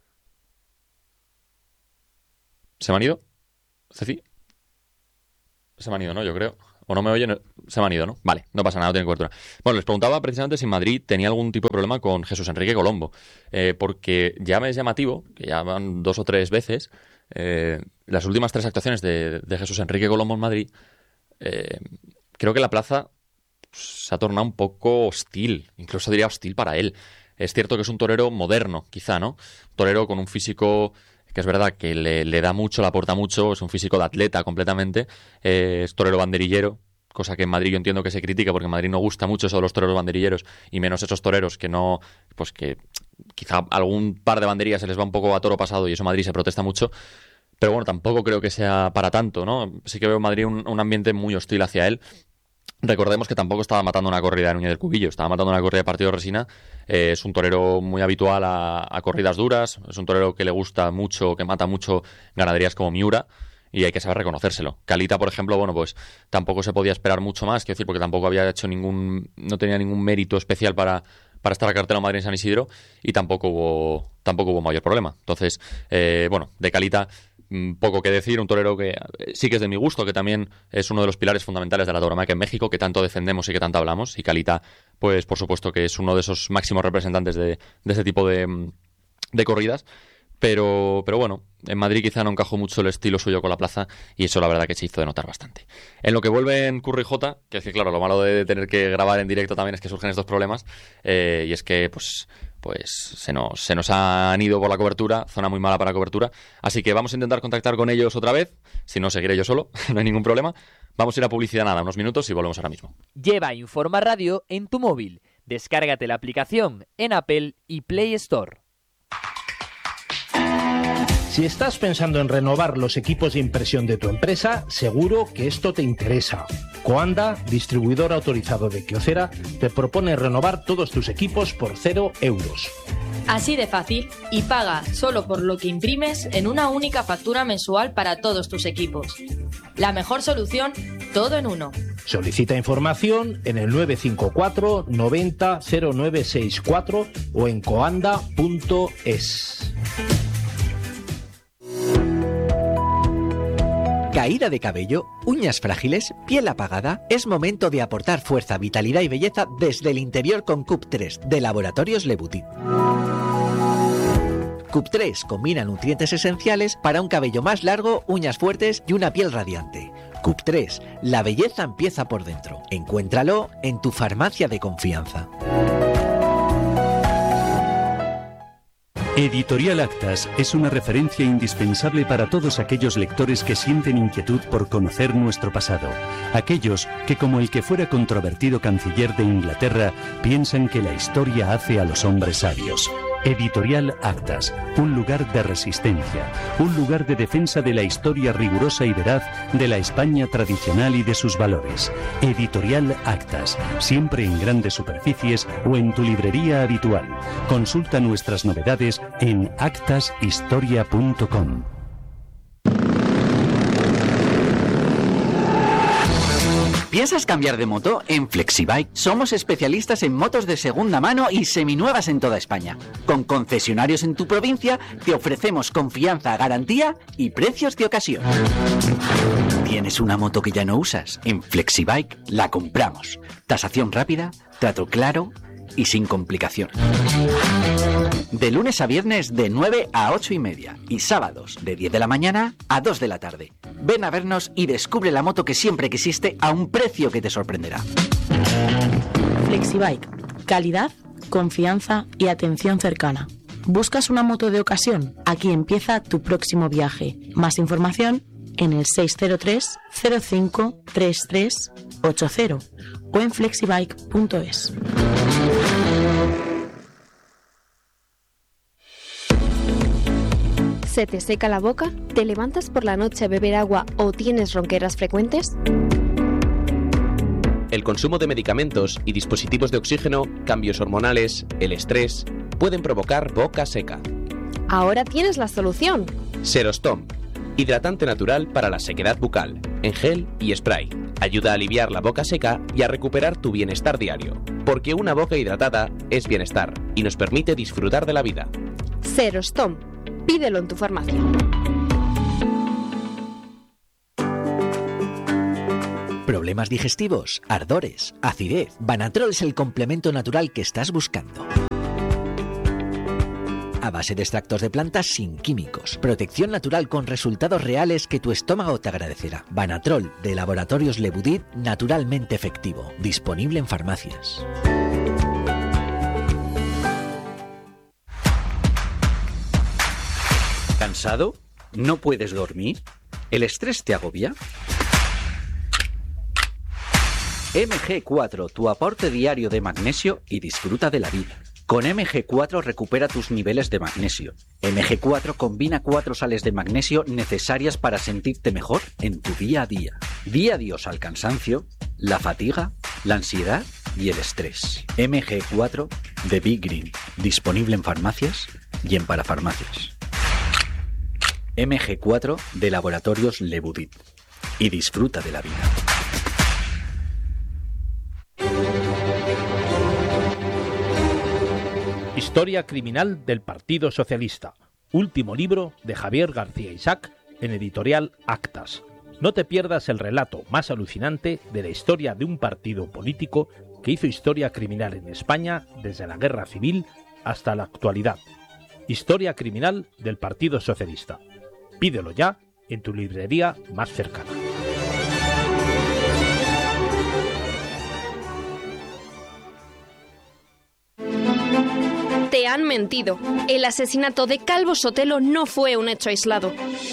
¿Se me han ido? ¿Ceci? Se me han ido, ¿no? Yo creo. ¿O no me oyen? Se me han ido, ¿no? Vale, no pasa nada, no tiene cobertura. Bueno, les preguntaba precisamente si Madrid tenía algún tipo de problema con Jesús Enrique Colombo. Eh, porque ya me es llamativo, que ya van dos o tres veces, eh, las últimas tres actuaciones de, de Jesús Enrique Colombo en Madrid, eh, creo que la plaza se ha tornado un poco hostil, incluso diría hostil para él. Es cierto que es un torero moderno, quizá, ¿no? Un torero con un físico que es verdad que le, le da mucho, le aporta mucho, es un físico de atleta completamente, eh, es torero banderillero, cosa que en Madrid yo entiendo que se critica porque en Madrid no gusta mucho eso de los toreros banderilleros y menos esos toreros que no, pues que quizá algún par de banderillas se les va un poco a toro pasado y eso en Madrid se protesta mucho, pero bueno, tampoco creo que sea para tanto, ¿no? Sí que veo en Madrid un, un ambiente muy hostil hacia él. Recordemos que tampoco estaba matando una corrida de Núñez del Cubillo, estaba matando una corrida de Partido Resina. Eh, es un torero muy habitual a, a corridas duras, es un torero que le gusta mucho, que mata mucho ganaderías como Miura, y hay que saber reconocérselo. Calita, por ejemplo, bueno, pues tampoco se podía esperar mucho más, quiero decir, porque tampoco había hecho ningún, no tenía ningún mérito especial para, para estar a cartera en Madrid en San Isidro, y tampoco hubo, tampoco hubo mayor problema. Entonces, eh, bueno, de Calita poco que decir, un torero que sí que es de mi gusto, que también es uno de los pilares fundamentales de la tauromaquia en México, que tanto defendemos y que tanto hablamos, y Calita, pues por supuesto que es uno de esos máximos representantes de, de ese tipo de, de corridas, pero, pero bueno, en Madrid quizá no encajó mucho el estilo suyo con la plaza, y eso la verdad que se hizo de notar bastante. En lo que vuelve en Curro y Jota, que es que claro, lo malo de tener que grabar en directo también es que surgen estos problemas, eh, y es que pues pues se nos, se nos han ido por la cobertura, zona muy mala para la cobertura, así que vamos a intentar contactar con ellos otra vez, si no seguiré yo solo, no hay ningún problema. Vamos a ir a publicidad nada, unos minutos y volvemos ahora mismo. Lleva Informa Radio en tu móvil, descárgate la aplicación en Apple y Play Store. Si estás pensando en renovar los equipos de impresión de tu empresa, seguro que esto te interesa. Coanda, distribuidor autorizado de Kyocera, te propone renovar todos tus equipos por cero euros. Así de fácil, y paga solo por lo que imprimes en una única factura mensual para todos tus equipos. La mejor solución, todo en uno. Solicita información en el nueve cinco cuatro noventa cero nueve sesenta y cuatro o en coanda punto es. Caída de cabello, uñas frágiles, piel apagada. Es momento de aportar fuerza, vitalidad y belleza desde el interior con C U P tres de Laboratorios Le Boutit. C U P tres combina nutrientes esenciales para un cabello más largo, uñas fuertes y una piel radiante. C U P tres, la belleza empieza por dentro. Encuéntralo en tu farmacia de confianza. Editorial Actas es una referencia indispensable para todos aquellos lectores que sienten inquietud por conocer nuestro pasado. Aquellos que, como el que fuera controvertido canciller de Inglaterra, piensan que la historia hace a los hombres sabios. Editorial Actas, un lugar de resistencia, un lugar de defensa de la historia rigurosa y veraz de la España tradicional y de sus valores. Editorial Actas, siempre en grandes superficies o en tu librería habitual. Consulta nuestras novedades en actas historia punto com. ¿Piensas cambiar de moto? En Flexibike somos especialistas en motos de segunda mano y seminuevas en toda España. Con concesionarios en tu provincia te ofrecemos confianza, garantía y precios de ocasión. ¿Tienes una moto que ya no usas? En Flexibike la compramos. Tasación rápida, trato claro y sin complicación. De lunes a viernes de nueve a ocho y media y sábados de diez de la mañana a dos de la tarde. Ven a vernos y descubre la moto que siempre quisiste a un precio que te sorprenderá. Flexibike, calidad, confianza y atención cercana. ¿Buscas una moto de ocasión? Aquí empieza tu próximo viaje. Más información en el seis cero tres cero cinco tres tres ocho cero o en flexibike punto es. ¿Se te seca la boca? ¿Te levantas por la noche a beber agua o tienes ronqueras frecuentes? El consumo de medicamentos y dispositivos de oxígeno, cambios hormonales, el estrés, pueden provocar boca seca. Ahora tienes la solución. Serostom, hidratante natural para la sequedad bucal, en gel y spray. Ayuda a aliviar la boca seca y a recuperar tu bienestar diario. Porque una boca hidratada es bienestar y nos permite disfrutar de la vida. Serostom. Pídelo en tu farmacia. ¿Problemas digestivos? ¿Ardores? ¿Acidez? Banatrol es el complemento natural que estás buscando. A base de extractos de plantas sin químicos. Protección natural con resultados reales que tu estómago te agradecerá. Banatrol de Laboratorios Le Boutit, naturalmente efectivo. Disponible en farmacias. ¿Cansado? ¿No puedes dormir? ¿El estrés te agobia? eme ge cuatro, tu aporte diario de magnesio y disfruta de la vida. Con eme ge cuatro recupera tus niveles de magnesio. eme ge cuatro combina cuatro sales de magnesio necesarias para sentirte mejor en tu día a día. Di adiós al cansancio, la fatiga, la ansiedad y el estrés. eme ge cuatro de Big Green, disponible en farmacias y en parafarmacias. eme ge cuatro de Laboratorios Le Boutit. Y disfruta de la vida. Historia criminal del Partido Socialista. Último libro de Javier García Isaac en editorial Actas. No te pierdas el relato más alucinante de la historia de un partido político que hizo historia criminal en España desde la Guerra Civil hasta la actualidad. Historia criminal del Partido Socialista. Pídelo ya en tu librería más cercana. ¿Te han mentido. El asesinato de Calvo Sotelo no fue un hecho aislado.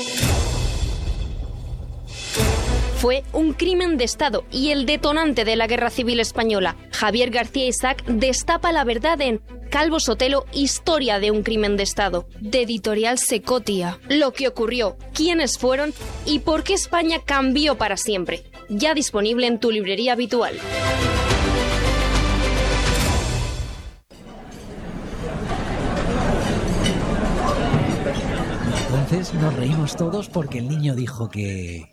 Fue un crimen de Estado y el detonante de la Guerra Civil Española. Javier García Isaac destapa la verdad en Calvo Sotelo, historia de un crimen de Estado, de Editorial Secotia. Lo que ocurrió, quiénes fueron y por qué España cambió para siempre. Ya disponible en tu librería habitual. Entonces nos reímos todos porque el niño dijo que...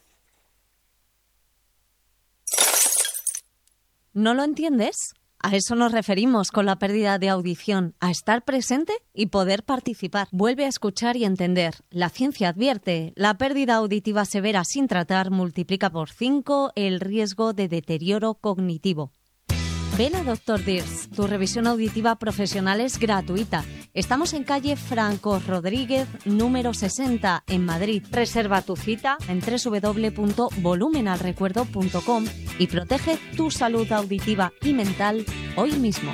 ¿No lo entiendes? A eso nos referimos con la pérdida de audición, a estar presente y poder participar. Vuelve a escuchar y entender. La ciencia advierte, la pérdida auditiva severa sin tratar multiplica por cinco el riesgo de deterioro cognitivo. Ven a doctor Dirs, tu revisión auditiva profesional es gratuita. Estamos en calle Franco Rodríguez, número sesenta, en Madrid. Reserva tu cita en doble u doble u doble u punto volumenalrecuerdo punto com y protege tu salud auditiva y mental hoy mismo.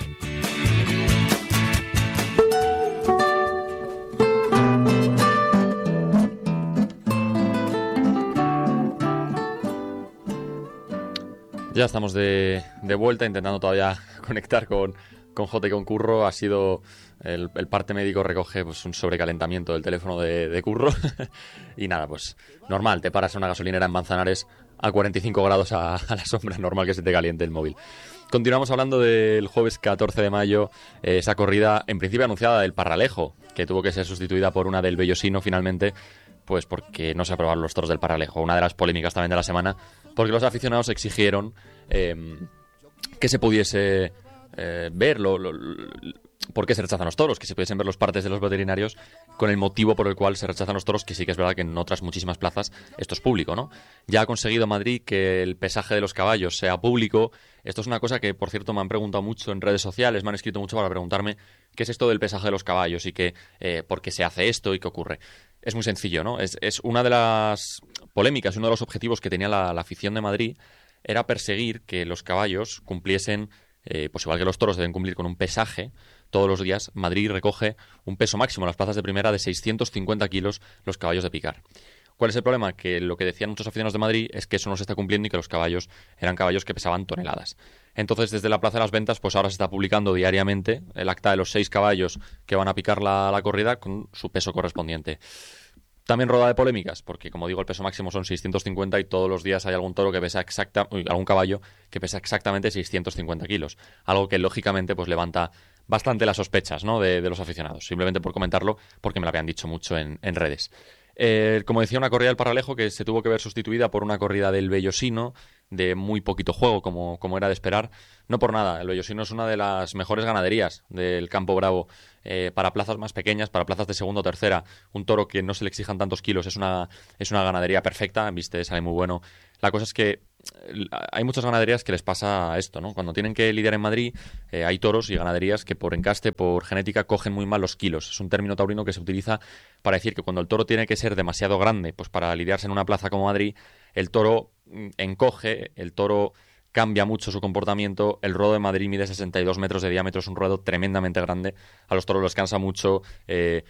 Ya estamos de, de vuelta, intentando todavía conectar con, con Jota y con Curro. Ha sido el, el parte médico recoge pues un sobrecalentamiento del teléfono de, de Curro. Y nada, pues normal, te paras en una gasolinera en Manzanares a cuarenta y cinco grados a, a la sombra, es normal que se te caliente el móvil. Continuamos hablando del jueves catorce de mayo, eh, esa corrida en principio anunciada del Parralejo, que tuvo que ser sustituida por una del Bellosino finalmente, pues porque no se aprobaron los toros del Parralejo. Una de las polémicas también de la semana, porque los aficionados exigieron eh, que se pudiese eh, ver lo, lo, lo, por qué se rechazan los toros, que se pudiesen ver los partes de los veterinarios con el motivo por el cual se rechazan los toros, que sí que es verdad que en otras muchísimas plazas esto es público, ¿no? Ya ha conseguido Madrid que el pesaje de los caballos sea público. Esto es una cosa que, por cierto, me han preguntado mucho en redes sociales, me han escrito mucho para preguntarme qué es esto del pesaje de los caballos y que, eh, por qué se hace esto y qué ocurre. Es muy sencillo, ¿no? Es, es una de las polémicas, uno de los objetivos que tenía la, la afición de Madrid era perseguir que los caballos cumpliesen, eh, pues igual que los toros deben cumplir con un pesaje todos los días. Madrid recoge un peso máximo en las plazas de primera de seiscientos cincuenta kilos los caballos de picar. ¿Cuál es el problema? Que lo que decían muchos aficionados de Madrid es que eso no se está cumpliendo y que los caballos eran caballos que pesaban toneladas. Entonces, desde la Plaza de las Ventas, pues ahora se está publicando diariamente el acta de los seis caballos que van a picar la, la corrida con su peso correspondiente. También roda de polémicas, porque como digo, el peso máximo son seiscientos cincuenta y todos los días hay algún toro que pesa exacta, uy, algún caballo que pesa exactamente seiscientos cincuenta kilos. Algo que lógicamente pues levanta bastante las sospechas, ¿no?, de, de los aficionados. Simplemente por comentarlo, porque me lo habían dicho mucho en, en redes. Eh, como decía, una corrida del Parralejo que se tuvo que ver sustituida por una corrida del Bellosino, de muy poquito juego, como, como era de esperar. No por nada, el Bellosino es una de las mejores ganaderías del Campo Bravo, eh, para plazas más pequeñas, para plazas de segunda o tercera. Un toro que no se le exijan tantos kilos es una, es una ganadería perfecta, viste, sale muy bueno. La cosa es que hay muchas ganaderías que les pasa esto, ¿no? Cuando tienen que lidiar en Madrid, eh, hay toros y ganaderías que por encaste, por genética, cogen muy mal los kilos. Es un término taurino que se utiliza para decir que cuando el toro tiene que ser demasiado grande, pues para lidiarse en una plaza como Madrid, el toro encoge, el toro cambia mucho su comportamiento. El ruedo de Madrid mide sesenta y dos metros de diámetro, es un ruedo tremendamente grande. A los toros les cansa mucho, eh,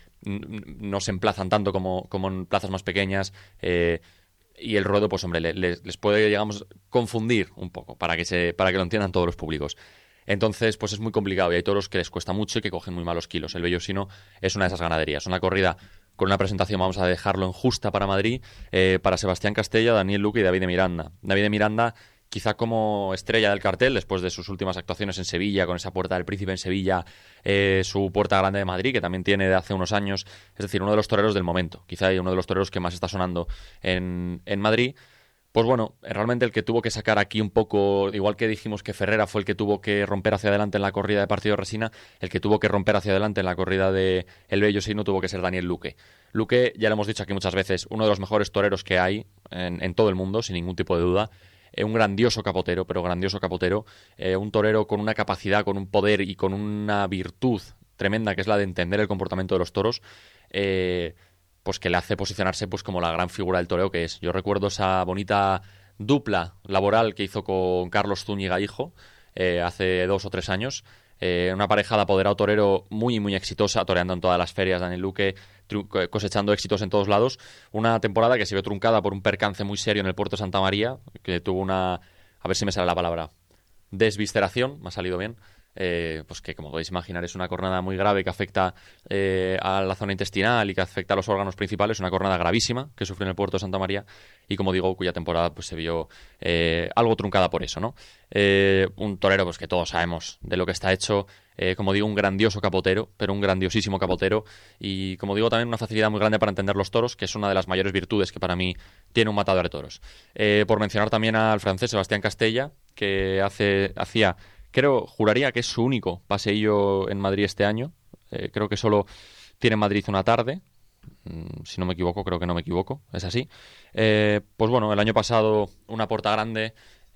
no se emplazan tanto como, como en plazas más pequeñas, eh, y el ruedo, pues hombre, les, les puede, digamos, confundir un poco para que se, para que lo entiendan todos los públicos. Entonces, pues es muy complicado y hay toros que les cuesta mucho y que cogen muy malos kilos. El Bellosino es una de esas ganaderías. Una corrida con una presentación, vamos a dejarlo en justa para Madrid, eh, para Sebastián Castella, Daniel Luque y David de Miranda. David de Miranda, quizá como estrella del cartel, después de sus últimas actuaciones en Sevilla, con esa Puerta del Príncipe en Sevilla, eh, su Puerta Grande de Madrid, que también tiene de hace unos años, es decir, uno de los toreros del momento, quizá uno de los toreros que más está sonando en, en Madrid. Pues bueno, realmente el que tuvo que sacar aquí un poco, igual que dijimos que Ferrera fue el que tuvo que romper hacia adelante en la corrida de Partido de Resina, el que tuvo que romper hacia adelante en la corrida de El Bellosino tuvo que ser Daniel Luque. Luque, ya lo hemos dicho aquí muchas veces, uno de los mejores toreros que hay en, en todo el mundo, sin ningún tipo de duda. Eh, un grandioso capotero, pero grandioso capotero. Eh, un torero con una capacidad, con un poder y con una virtud tremenda, que es la de entender el comportamiento de los toros. Eh... pues que le hace posicionarse pues como la gran figura del toreo que es. Yo recuerdo esa bonita dupla laboral que hizo con Carlos Zúñiga hijo, eh, hace dos o tres años, Eh, una pareja de apoderado torero muy, muy exitosa, toreando en todas las ferias, Daniel Luque, cosechando éxitos en todos lados. Una temporada que se vio truncada por un percance muy serio en el puerto de Santa María, que tuvo una, a ver si me sale la palabra, desvisceración, me ha salido bien. Eh, pues que, como podéis imaginar, es una cornada muy grave que afecta eh, a la zona intestinal y que afecta a los órganos principales, una cornada gravísima que sufrió en el puerto de Santa María y, como digo, cuya temporada pues se vio eh, algo truncada por eso, ¿no? Eh, un torero pues que todos sabemos de lo que está hecho, eh, como digo, un grandioso capotero, pero un grandiosísimo capotero y, como digo, también una facilidad muy grande para entender los toros, que es una de las mayores virtudes que para mí tiene un matador de toros. Eh, por mencionar también al francés Sebastián Castella, que hace hacía... Creo, juraría que es su único paseillo en Madrid este año. Eh, creo que solo tiene en Madrid una tarde. Mm, si no me equivoco, creo que no me equivoco. Es así. Eh, pues bueno, el año pasado una puerta grande.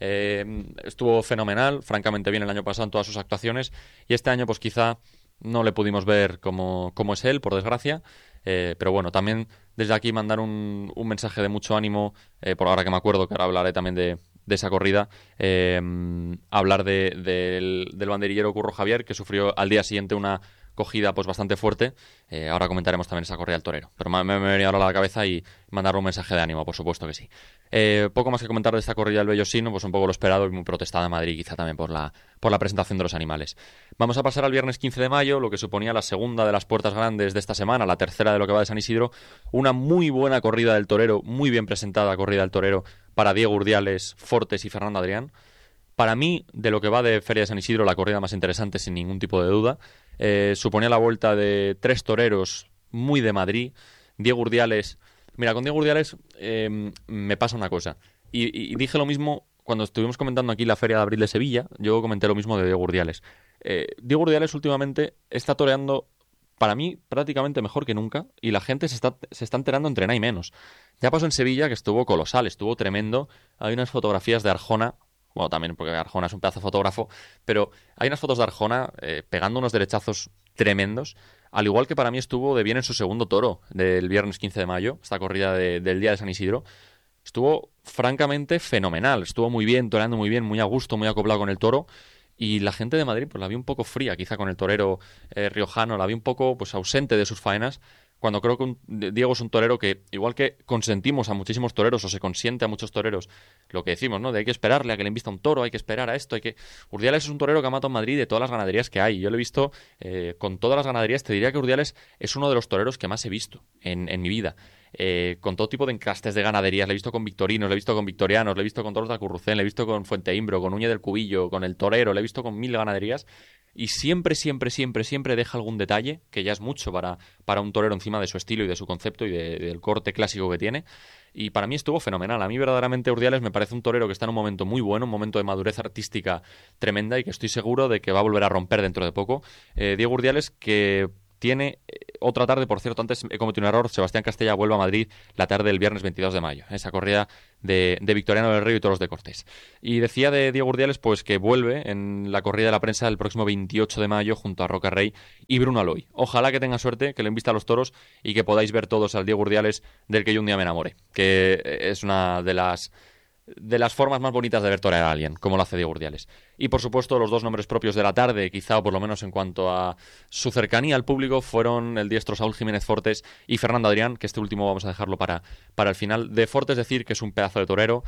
Eh, estuvo fenomenal, francamente bien el año pasado en todas sus actuaciones. Y este año pues quizá no le pudimos ver como, como es él, por desgracia. Eh, pero bueno, también desde aquí mandar un, un mensaje de mucho ánimo. Eh, por ahora que me acuerdo, que ahora hablaré también de... de esa corrida, eh, hablar de, de, del, del banderillero Curro Javier, que sufrió al día siguiente una cogida pues bastante fuerte. Eh, ahora comentaremos también esa corrida del torero, pero me, me, me venía ahora a la cabeza y mandarle un mensaje de ánimo, por supuesto que sí. Eh, poco más que comentar de esta corrida del Bellosino, pues un poco lo esperado y muy protestada en Madrid, quizá también por la, por la presentación de los animales. Vamos a pasar al viernes quince de mayo, lo que suponía la segunda de las puertas grandes de esta semana, la tercera de lo que va de San Isidro, una muy buena corrida del torero, muy bien presentada corrida del torero para Diego Urdiales, Fortes y Fernando Adrián. Para mí, de lo que va de Feria de San Isidro, la corrida más interesante, sin ningún tipo de duda. Eh, suponía la vuelta de tres toreros muy de Madrid. Diego Urdiales... Mira, con Diego Urdiales eh, me pasa una cosa. Y, y dije lo mismo cuando estuvimos comentando aquí la Feria de Abril de Sevilla. Yo comenté lo mismo de Diego Urdiales. Eh, Diego Urdiales últimamente está toreando, para mí, prácticamente mejor que nunca. Y la gente se está, se está enterando entre nada y menos. Ya pasó en Sevilla, que estuvo colosal, estuvo tremendo. Hay unas fotografías de Arjona... Bueno, también porque Arjona es un pedazo de fotógrafo, pero hay unas fotos de Arjona eh, pegando unos derechazos tremendos, al igual que para mí estuvo de bien en su segundo toro del viernes quince de mayo, esta corrida de, del día de San Isidro. Estuvo francamente fenomenal, estuvo muy bien, toreando muy bien, muy a gusto, muy acoplado con el toro, y la gente de Madrid pues la vi un poco fría, quizá con el torero eh, riojano, la vi un poco pues ausente de sus faenas, cuando creo que un, Diego es un torero que, igual que consentimos a muchísimos toreros o se consiente a muchos toreros, lo que decimos, ¿no? De hay que esperarle a que le invista un toro, hay que esperar a esto, hay que... Urdiales es un torero que ha matado en Madrid de todas las ganaderías que hay. Yo lo he visto eh, con todas las ganaderías. Te diría que Urdiales es uno de los toreros que más he visto en, en mi vida. Eh, con todo tipo de encastes de ganaderías. Le he visto con victorinos, le he visto con victorianos, le he visto con toros de Alcurrucén, le he visto con Fuenteimbro, con Uña del Cubillo, con el Torero, le he visto con mil ganaderías. Y siempre, siempre, siempre, siempre deja algún detalle, que ya es mucho para, para un torero encima de su estilo y de su concepto y de, del corte clásico que tiene. Y para mí estuvo fenomenal. A mí verdaderamente Urdiales me parece un torero que está en un momento muy bueno, un momento de madurez artística tremenda y que estoy seguro de que va a volver a romper dentro de poco. Eh, Diego Urdiales, que tiene otra tarde, por cierto, antes he cometido un error, Sebastián Castella vuelve a Madrid la tarde del viernes veintidós de mayo, esa corrida de, de Victoriano del Río y Toros de Cortés. Y decía de Diego Urdiales pues que vuelve en la corrida de la prensa el próximo veintiocho de mayo junto a Roca Rey y Bruno Aloy. Ojalá que tenga suerte, que le invista a los toros y que podáis ver todos al Diego Urdiales del que yo un día me enamoré, que es una de las... de las formas más bonitas de ver torear a alguien, como lo hace Diego Urdiales. Y por supuesto los dos nombres propios de la tarde, quizá o por lo menos en cuanto a su cercanía al público, fueron el diestro Saúl Jiménez Fortes y Fernando Adrián, que este último vamos a dejarlo para, para el final. De Fortes decir que es un pedazo de torero,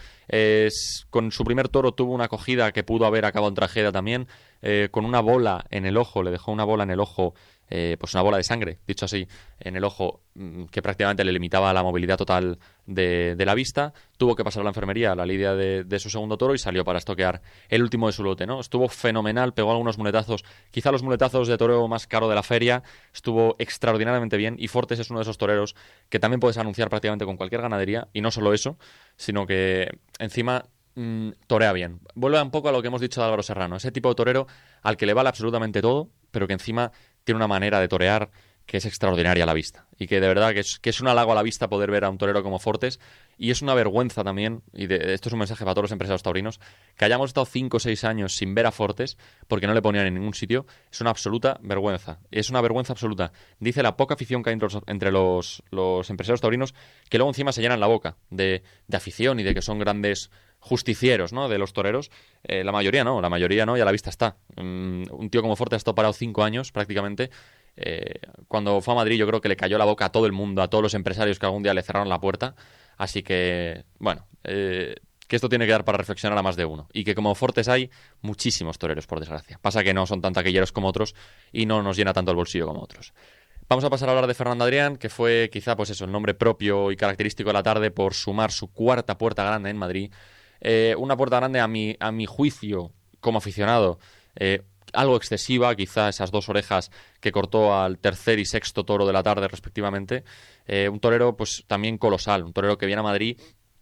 es, con su primer toro tuvo una acogida que pudo haber acabado en tragedia también, eh, con una bola en el ojo, le dejó una bola en el ojo, Eh, pues una bola de sangre, dicho así, en el ojo, que prácticamente le limitaba la movilidad total de, de la vista. Tuvo que pasar a la enfermería a la lidia de, de su segundo toro y salió para estoquear el último de su lote, ¿no? Estuvo fenomenal, pegó algunos muletazos, quizá los muletazos de torero más caro de la feria, estuvo extraordinariamente bien, y Fortes es uno de esos toreros que también puedes anunciar prácticamente con cualquier ganadería, y no solo eso, sino que encima mmm, torea bien. Vuelve un poco a lo que hemos dicho de Álvaro Serrano, ese tipo de torero al que le vale absolutamente todo, pero que encima tiene una manera de torear que es extraordinaria a la vista. Y que de verdad que es, que es un halago a la vista poder ver a un torero como Fortes. Y es una vergüenza también, y de, esto es un mensaje para todos los empresarios taurinos, que hayamos estado cinco o seis años sin ver a Fortes porque no le ponían en ningún sitio. Es una absoluta vergüenza. Es una vergüenza absoluta. Dice la poca afición que hay entre los, entre los, los empresarios taurinos, que luego encima se llenan la boca de, de afición y de que son grandes justicieros, ¿no?, de los toreros, eh, la mayoría no, la mayoría no, y a la vista está. Um, un tío como Forte ha estado parado cinco años prácticamente. Eh, cuando fue a Madrid yo creo que le cayó la boca a todo el mundo, a todos los empresarios que algún día le cerraron la puerta. Así que, bueno, eh, que esto tiene que dar para reflexionar a más de uno. Y que como Fortes hay muchísimos toreros, por desgracia. Pasa que no son tan taquilleros como otros y no nos llena tanto el bolsillo como otros. Vamos a pasar a hablar de Fernando Adrián, que fue quizá pues eso, el nombre propio y característico de la tarde por sumar su cuarta puerta grande en Madrid. Eh, una puerta grande a mi, a mi juicio, como aficionado, eh, algo excesiva, quizá esas dos orejas que cortó al tercer y sexto toro de la tarde respectivamente. Eh, un torero pues también colosal, un torero que viene a Madrid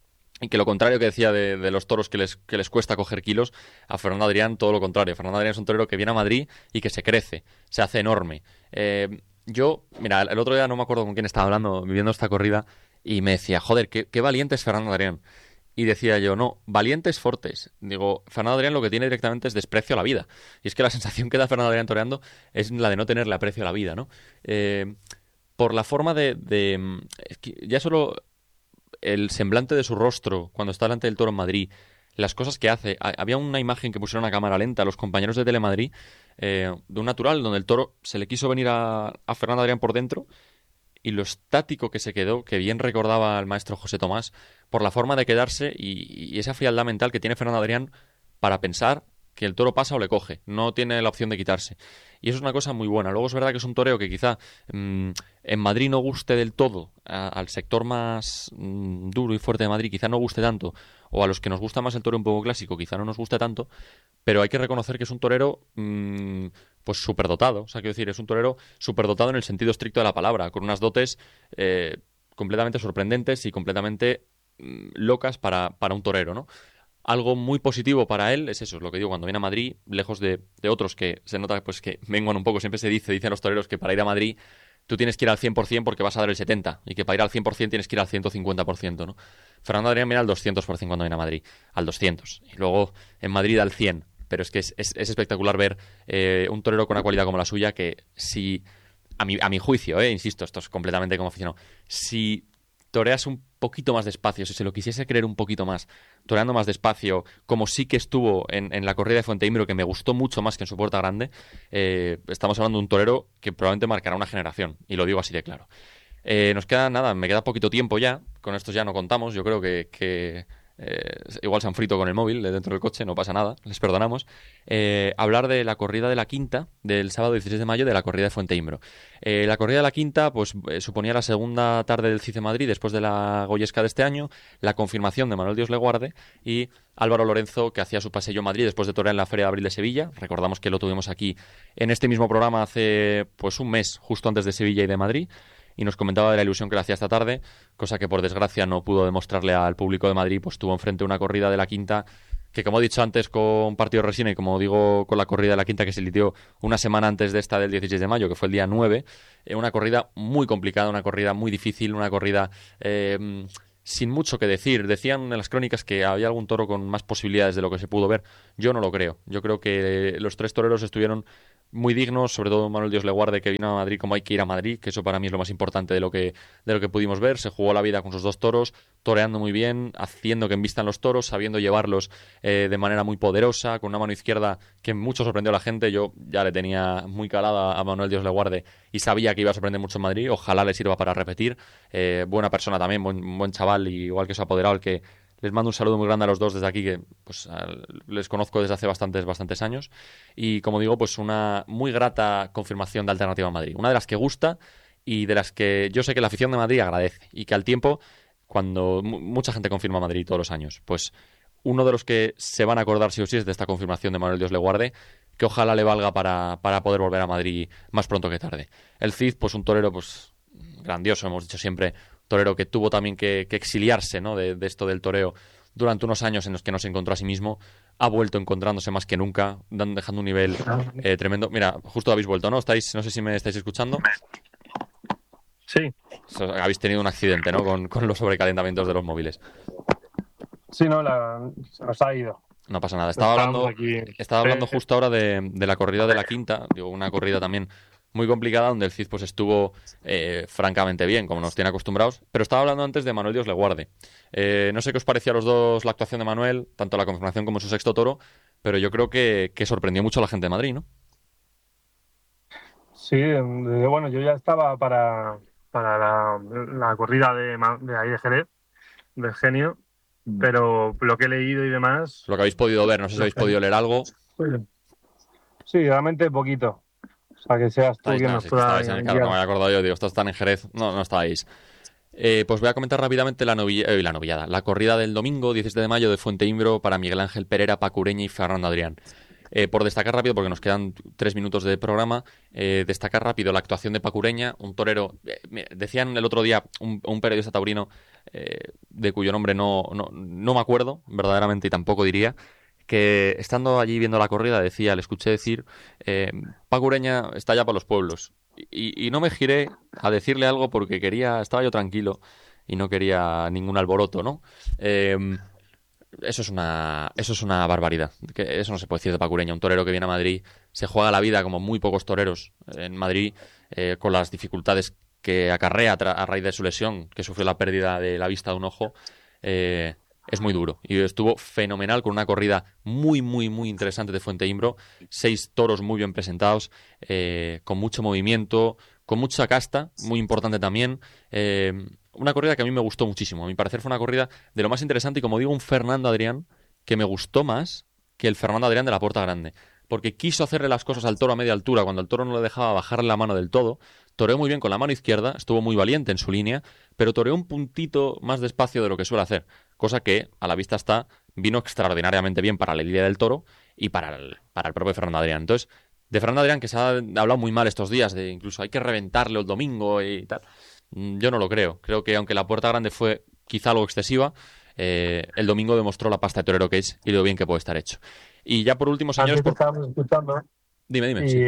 y que lo contrario que decía de, de los toros que les, que les cuesta coger kilos, a Fernando Adrián todo lo contrario. Fernando Adrián es un torero que viene a Madrid y que se crece, se hace enorme. Eh, yo, mira, el otro día no me acuerdo con quién estaba hablando, viviendo esta corrida, y me decía, joder, qué, qué valiente es Fernando Adrián. Y decía yo, no, valientes Fortes. Digo, Fernando Adrián lo que tiene directamente es desprecio a la vida. Y es que la sensación que da Fernando Adrián toreando es la de no tenerle aprecio a la vida, ¿no? Eh, por la forma de... de es que ya solo el semblante de su rostro cuando está delante del toro en Madrid, las cosas que hace. Había una imagen que pusieron a cámara lenta a los compañeros de Telemadrid, eh, de un natural donde el toro se le quiso venir a, a Fernando Adrián por dentro, y lo estático que se quedó, que bien recordaba al maestro José Tomás, por la forma de quedarse y, y esa frialdad mental que tiene Fernando Adrián para pensar que el toro pasa o le coge, no tiene la opción de quitarse. Y eso es una cosa muy buena. Luego es verdad que es un toreo que quizá mmm, en Madrid no guste del todo, a, al sector más mmm, duro y fuerte de Madrid quizá no guste tanto, o a los que nos gusta más el toro un poco clásico quizá no nos guste tanto, pero hay que reconocer que es un torero mmm, pues superdotado. O sea, quiero decir, es un torero superdotado en el sentido estricto de la palabra, con unas dotes eh, completamente sorprendentes y completamente mmm, locas para, para un torero, ¿no? Algo muy positivo para él es eso, es lo que digo, cuando viene a Madrid, lejos de, de otros que se nota pues que menguan un poco, siempre se dice, dicen los toreros que para ir a Madrid tú tienes que ir al cien por ciento porque vas a dar el setenta por ciento y que para ir al cien por ciento tienes que ir al ciento cincuenta por ciento, ¿no? Fernando Adrián viene al doscientos por ciento cuando viene a Madrid, al doscientos por ciento, y luego en Madrid al cien por ciento, pero es que es, es, es espectacular ver eh, un torero con una cualidad como la suya que si, a mi, a mi juicio, eh, insisto, esto es completamente como aficionado, si toreas un poquito más despacio, si se lo quisiese creer un poquito más, toreando más despacio, como sí que estuvo en, en la corrida de Fuenteimbro, que me gustó mucho más que en su puerta grande, eh, estamos hablando de un torero que probablemente marcará una generación, y lo digo así de claro. Eh, nos queda nada, me queda poquito tiempo ya, con estos ya no contamos, yo creo que... que Eh, igual se han frito con el móvil de dentro del coche, no pasa nada, les perdonamos. Eh, hablar de la corrida de la quinta del sábado dieciséis de mayo, de la corrida de Fuenteimbro. Eh, la corrida de la quinta pues eh, suponía la segunda tarde del C I C E Madrid después de la Goyesca de este año, la confirmación de Manuel Dios le guarde y Álvaro Lorenzo, que hacía su paseo en Madrid después de torear en la Feria de Abril de Sevilla. Recordamos que lo tuvimos aquí en este mismo programa hace pues un mes, justo antes de Sevilla y de Madrid, y nos comentaba de la ilusión que le hacía esta tarde, cosa que por desgracia no pudo demostrarle al público de Madrid, pues tuvo enfrente una corrida de la quinta que, como he dicho antes, con partido resina y como digo con la corrida de la quinta que se lidió una semana antes de esta del dieciséis de mayo, que fue el día nueve, eh, una corrida muy complicada, una corrida muy difícil, una corrida eh, sin mucho que decir. Decían en las crónicas que había algún toro con más posibilidades de lo que se pudo ver. Yo no lo creo. Yo creo que los tres toreros estuvieron muy dignos, sobre todo Manuel Dios le guarde, que vino a Madrid como hay que ir a Madrid, que eso para mí es lo más importante de lo que de lo que pudimos ver. Se jugó la vida con sus dos toros, toreando muy bien, haciendo que embistan los toros, sabiendo llevarlos eh, de manera muy poderosa, con una mano izquierda que mucho sorprendió a la gente. Yo ya le tenía muy calada a Manuel Dios le guarde y sabía que iba a sorprender mucho en Madrid. Ojalá le sirva para repetir. Eh, buena persona también, buen, buen chaval, y igual que su apoderado, el que les mando un saludo muy grande a los dos desde aquí, que pues les conozco desde hace bastantes, bastantes años. Y como digo, pues una muy grata confirmación de Alternativa Madrid. Una de las que gusta y de las que yo sé que la afición de Madrid agradece. Y que al tiempo, cuando m- mucha gente confirma Madrid todos los años, pues uno de los que se van a acordar sí o sí es de esta confirmación de Manuel Dios le guarde, que ojalá le valga para, para poder volver a Madrid más pronto que tarde. El Cid, pues un torero pues grandioso, hemos dicho siempre, torero que tuvo también que, que exiliarse, ¿no?, de, de esto del toreo durante unos años en los que no se encontró a sí mismo. Ha vuelto encontrándose más que nunca, dejando un nivel eh, tremendo. Mira, justo habéis vuelto, ¿no? Estáis, no sé si me estáis escuchando. Sí. Habéis tenido un accidente, ¿no?, con, con los sobrecalentamientos de los móviles. Sí, no, la, se nos ha ido. No pasa nada. Estaba hablando, estaba hablando justo ahora de, de la corrida de la quinta, digo, una corrida también muy complicada, donde el Cid pues estuvo eh, francamente bien, como nos tiene acostumbrados. Pero estaba hablando antes de Manuel Dios le guarde. Eh, no sé qué os pareció a los dos la actuación de Manuel, tanto la confirmación como su sexto toro, pero yo creo que, que sorprendió mucho a la gente de Madrid, ¿no? Sí, bueno, yo ya estaba para, para la, la corrida de, de ahí de Jerez, del Genio, mm. pero lo que he leído y demás... Lo que habéis podido ver, no sé si habéis podido leer algo. Sí, realmente poquito. O sea, que seas tú quien nos pueda... Claro, no me había acordado yo, digo, estos están en Jerez. No, no estáis. Eh, pues voy a comentar rápidamente la, novilla, eh, la novillada. La corrida del domingo, diecisiete de mayo, de Fuenteimbro para Miguel Ángel Pereira, Paco Ureña y Fernando Adrián. Eh, por destacar rápido, porque nos quedan tres minutos de programa, eh, destacar rápido la actuación de Paco Ureña, un torero, eh, decían el otro día un, un periodista taurino, eh, de cuyo nombre no, no, no me acuerdo, verdaderamente, y tampoco diría, que estando allí viendo la corrida decía, le escuché decir, eh, Paco Ureña está ya para los pueblos. Y, y no me giré a decirle algo porque quería, estaba yo tranquilo y no quería ningún alboroto, ¿no? Eh, Eso es una eso es una barbaridad. Que eso no se puede decir de Paco Ureña. Un torero que viene a Madrid, se juega la vida como muy pocos toreros en Madrid, eh, con las dificultades que acarrea a raíz de su lesión, que sufrió la pérdida de la vista de un ojo. Eh, es muy duro. Y estuvo fenomenal con una corrida muy, muy, muy interesante de Fuenteimbro. Seis toros muy bien presentados, eh, con mucho movimiento, con mucha casta, muy importante también. Eh, Una corrida que a mí me gustó muchísimo. A mi parecer fue una corrida de lo más interesante y, como digo, un Fernando Adrián que me gustó más que el Fernando Adrián de la Puerta Grande. Porque quiso hacerle las cosas al toro a media altura cuando el toro no le dejaba bajarle la mano del todo. Toreó muy bien con la mano izquierda, estuvo muy valiente en su línea, pero toreó un puntito más despacio de lo que suele hacer. Cosa que, a la vista está, vino extraordinariamente bien para la línea del toro y para el, para el propio Fernando Adrián. Entonces, de Fernando Adrián, que se ha hablado muy mal estos días, de incluso hay que reventarle el domingo y tal... Yo no lo creo. Creo que aunque la Puerta Grande fue quizá algo excesiva, eh, el domingo demostró la pasta de torero que es y lo bien que puede estar hecho. Y ya por último, señores... Por... estábamos escuchando. Dime, dime. Y Sí.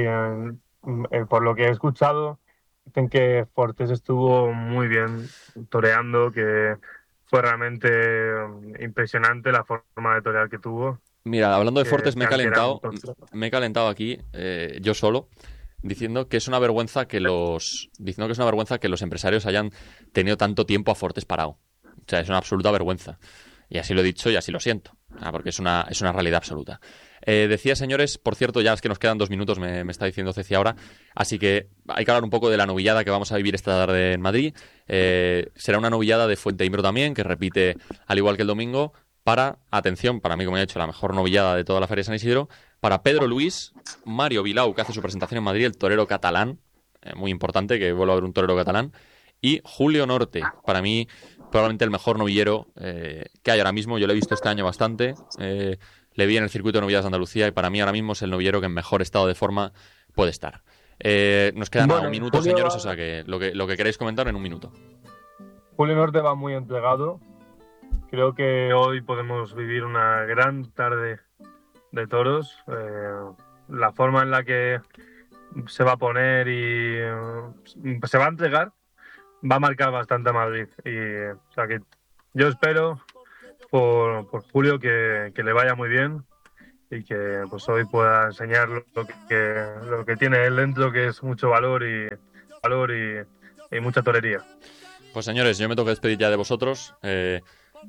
eh, por lo que he escuchado, dicen que Fortes estuvo muy bien toreando, que fue realmente impresionante la forma de torear que tuvo. Mira, hablando de Fortes, me he calentado, me he calentado aquí, eh, yo solo, diciendo que es una vergüenza que los diciendo que es una vergüenza que los empresarios hayan tenido tanto tiempo a Fortes parado. O sea, es una absoluta vergüenza. Y así lo he dicho y así lo siento, porque es una, es una realidad absoluta. Eh, decía, señores, por cierto, ya es que nos quedan dos minutos, me, me está diciendo Ceci ahora, así que hay que hablar un poco de la novillada que vamos a vivir esta tarde en Madrid. Eh, será una novillada de Fuenteimbro también, que repite al igual que el domingo, para, atención, para mí, como he dicho, la mejor novillada de toda la Feria de San Isidro, para Pedro Luis, Mario Vilau, que hace su presentación en Madrid, el torero catalán, eh, muy importante, que vuelva a haber un torero catalán, y Julio Norte, para mí, probablemente el mejor novillero eh, que hay ahora mismo. Yo lo he visto este año bastante, eh, le vi en el circuito de novilladas de Andalucía, y para mí ahora mismo es el novillero que en mejor estado de forma puede estar. Eh, nos quedan bueno, un minuto, Julio, señores, o sea que lo, que lo que queráis comentar en un minuto. Julio Norte va muy entregado. Creo que hoy podemos vivir una gran tarde de toros. Eh, la forma en la que se va a poner y eh, se va a entregar va a marcar bastante a Madrid. Y, o sea que yo espero por, por Julio que, que le vaya muy bien y que pues hoy pueda enseñar lo que, lo que tiene él dentro, que es mucho valor y, valor y, y mucha torería. Pues señores, yo me tengo que despedir ya de vosotros. Eh,